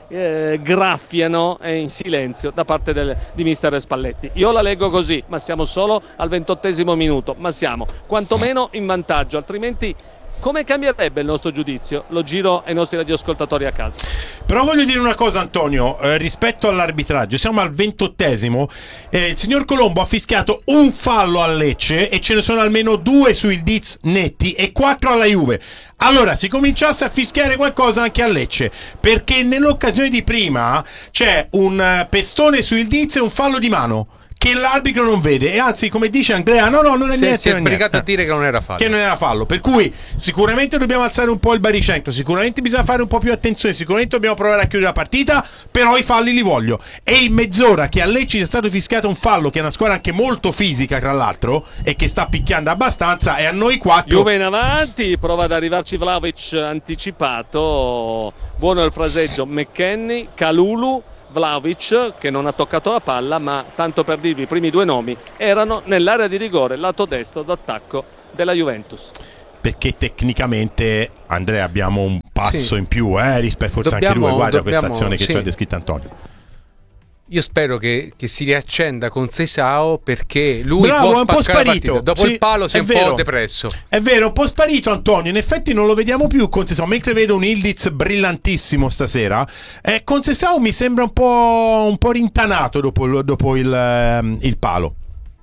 graffiano in silenzio da parte di mister Spalletti. Io la leggo così, ma siamo solo al 28° minuto, ma siamo quantomeno in vantaggio, altrimenti come cambierebbe il nostro giudizio? Lo giro ai nostri radioascoltatori a casa. Però voglio dire una cosa, Antonio, rispetto all'arbitraggio, siamo al 28°, il signor Colombo ha fischiato un fallo al Lecce e ce ne sono almeno 2 sui Diz netti e 4 alla Juve. Allora si cominciasse a fischiare qualcosa anche a Lecce, perché nell'occasione di prima c'è un pestone sul Diz e un fallo di mano che l'arbitro non vede, e anzi, come dice Andrea, no, non è niente. Si è sbrigato a dire che non era fallo. Che non era fallo, per cui sicuramente dobbiamo alzare un po' il baricentro, sicuramente bisogna fare un po' più attenzione, sicuramente dobbiamo provare a chiudere la partita, però i falli li voglio. E in mezz'ora che a Lecce sia stato fischiato un fallo, che è una squadra anche molto fisica tra l'altro e che sta picchiando abbastanza, e a noi 4. Juve in avanti, prova ad arrivarci Vlahovic anticipato, buono il fraseggio, McKennie, Kalulu, Vlahovic che non ha toccato la palla, ma tanto per dirvi i primi 2 nomi erano nell'area di rigore, lato destro d'attacco della Juventus. Perché tecnicamente, Andrea, abbiamo un passo in più rispetto forse anche lui, guarda questa azione che ci ha descritto Antonio. Io spero che si riaccenda con Seisao, perché lui bravo, può è un po' spaccare la sparito. partita. Dopo il palo si è un po' depresso. È vero, un po' sparito Antonio. In effetti non lo vediamo più con Seisao, mentre vedo un Ildiz brillantissimo stasera. Con Seisao mi sembra un po' rintanato dopo il palo.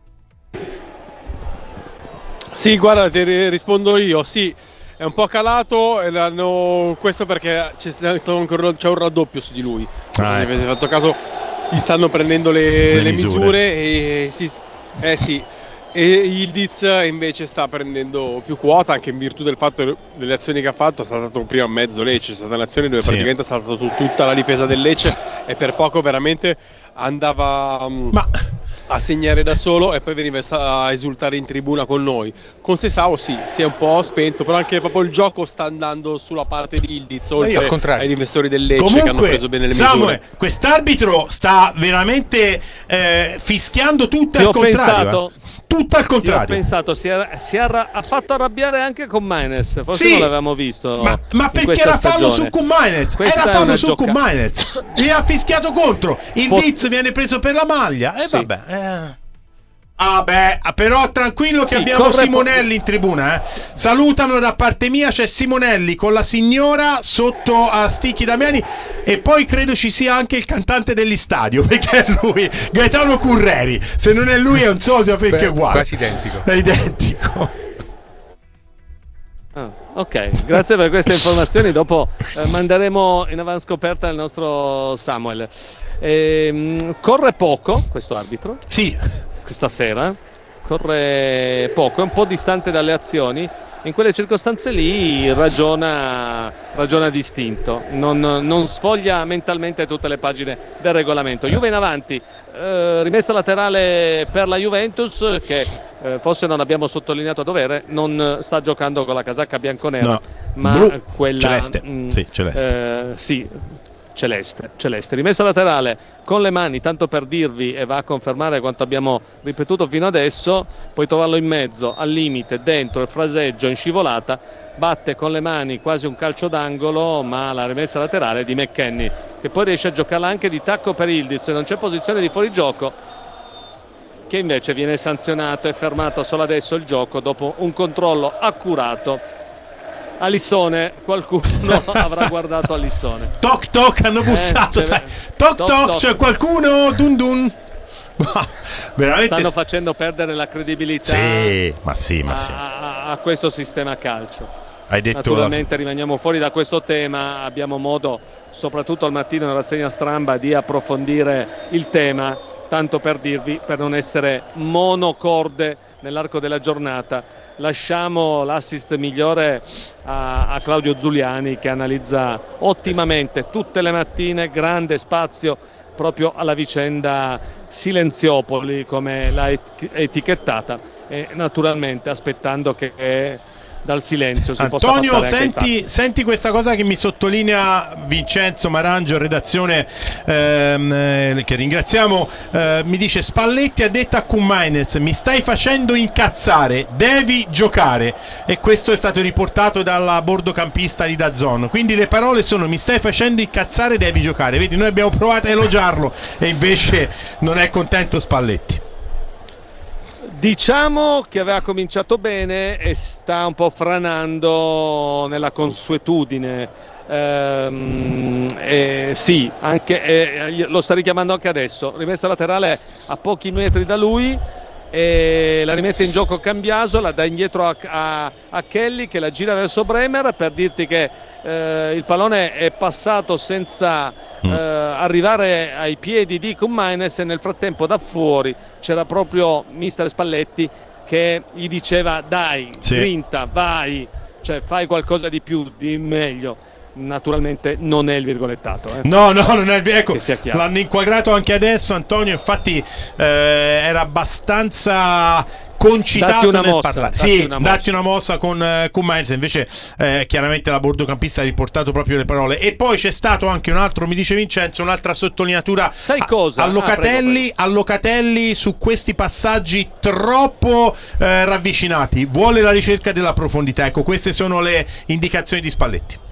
Sì, guarda, ti rispondo io. Sì, è un po' calato, questo perché c'è un raddoppio su di lui. Se avete fatto caso, gli stanno prendendo le misure e sì. E il Diz invece sta prendendo più quota, anche in virtù del fatto delle azioni che ha fatto. È stato prima a mezzo Lecce, è stata un'azione dove praticamente è stata tutta la difesa del Lecce e per poco veramente andava a segnare da solo e poi veniva a esultare in tribuna con noi. Con Seisao si è un po' spento, però anche proprio il gioco sta andando sulla parte di Ildiz, oltre ai difensori del Lecce. Comunque, che hanno preso bene le misure. Samuel, quest'arbitro sta veramente fischiando tutto al contrario. Tutto al contrario. Ho pensato, ha fatto arrabbiare anche con Mainez, forse non l'avevamo visto. Ma perché era fallo su Mainez? Era fallo su Mainez. Gli ha fischiato contro. Il Diz viene preso per la maglia. E vabbè. Però tranquillo che abbiamo Simonelli in tribuna. Salutano da parte mia, c'è Simonelli con la signora sotto a Sticchi Damiani, e poi credo ci sia anche il cantante dell'Istadio, perché è lui, Gaetano Curreri. Se non è lui è un sosia, perché è uguale. Quasi identico. È identico. Ok, grazie per queste informazioni. Dopo manderemo in avanscoperta il nostro Samuel. Corre poco questo arbitro. Sì. Questa sera corre poco, è un po' distante dalle azioni. In quelle circostanze lì ragiona distinto, non sfoglia mentalmente tutte le pagine del regolamento. Juve in avanti, rimessa laterale per la Juventus, che forse non abbiamo sottolineato a dovere, non sta giocando con la casacca bianconera, ma quella celeste. Celeste, rimessa laterale con le mani, tanto per dirvi, e va a confermare quanto abbiamo ripetuto fino adesso. Puoi trovarlo in mezzo, al limite, dentro il fraseggio in scivolata, batte con le mani quasi un calcio d'angolo, ma la rimessa laterale di McKennie, che poi riesce a giocarla anche di tacco per Ildiz, e non c'è posizione di fuorigioco, che invece viene sanzionato e fermato solo adesso il gioco dopo un controllo accurato. Alissone, qualcuno avrà guardato Alissone. Toc toc, hanno bussato, sai. Toc, c'è qualcuno? Dun dun. Veramente stanno facendo perdere la credibilità a questo sistema calcio. Hai detto naturalmente rimaniamo fuori da questo tema, abbiamo modo soprattutto al mattino in rassegna Stramba di approfondire il tema, tanto per dirvi, per non essere monocorde nell'arco della giornata. Lasciamo l'assist migliore a Claudio Zuliani, che analizza ottimamente tutte le mattine, grande spazio proprio alla vicenda Silenziopoli, come l'ha etichettata, e naturalmente aspettando che dal silenzio. Antonio, senti questa cosa che mi sottolinea Vincenzo Marangio, redazione, che ringraziamo, mi dice: Spalletti ha detto a Koumajners: mi stai facendo incazzare, devi giocare. E questo è stato riportato dalla bordocampista di DAZN. Quindi le parole sono: mi stai facendo incazzare, devi giocare. Vedi, noi abbiamo provato a elogiarlo e invece non è contento Spalletti. Diciamo che aveva cominciato bene e sta un po' franando nella consuetudine. Sì, anche, lo sta richiamando anche adesso. Rimessa laterale a pochi metri da lui e la rimette in gioco Cambiaso, la dà indietro a Kelly che la gira verso Bremer, per dirti che il pallone è passato senza arrivare ai piedi di Koumajners e nel frattempo da fuori c'era proprio mister Spalletti che gli diceva: dai, grinta, vai, cioè fai qualcosa di più, di meglio. Naturalmente non è il virgolettato. No, non è il ecco, l'hanno inquadrato anche adesso, Antonio, infatti era abbastanza concitato nel parlare. Sì, datti una mossa con Koumajners, invece chiaramente la bordocampista ha riportato proprio le parole. E poi c'è stato anche un altro, mi dice Vincenzo, un'altra sottolineatura a Locatelli su questi passaggi troppo ravvicinati, vuole la ricerca della profondità. Ecco, queste sono le indicazioni di Spalletti.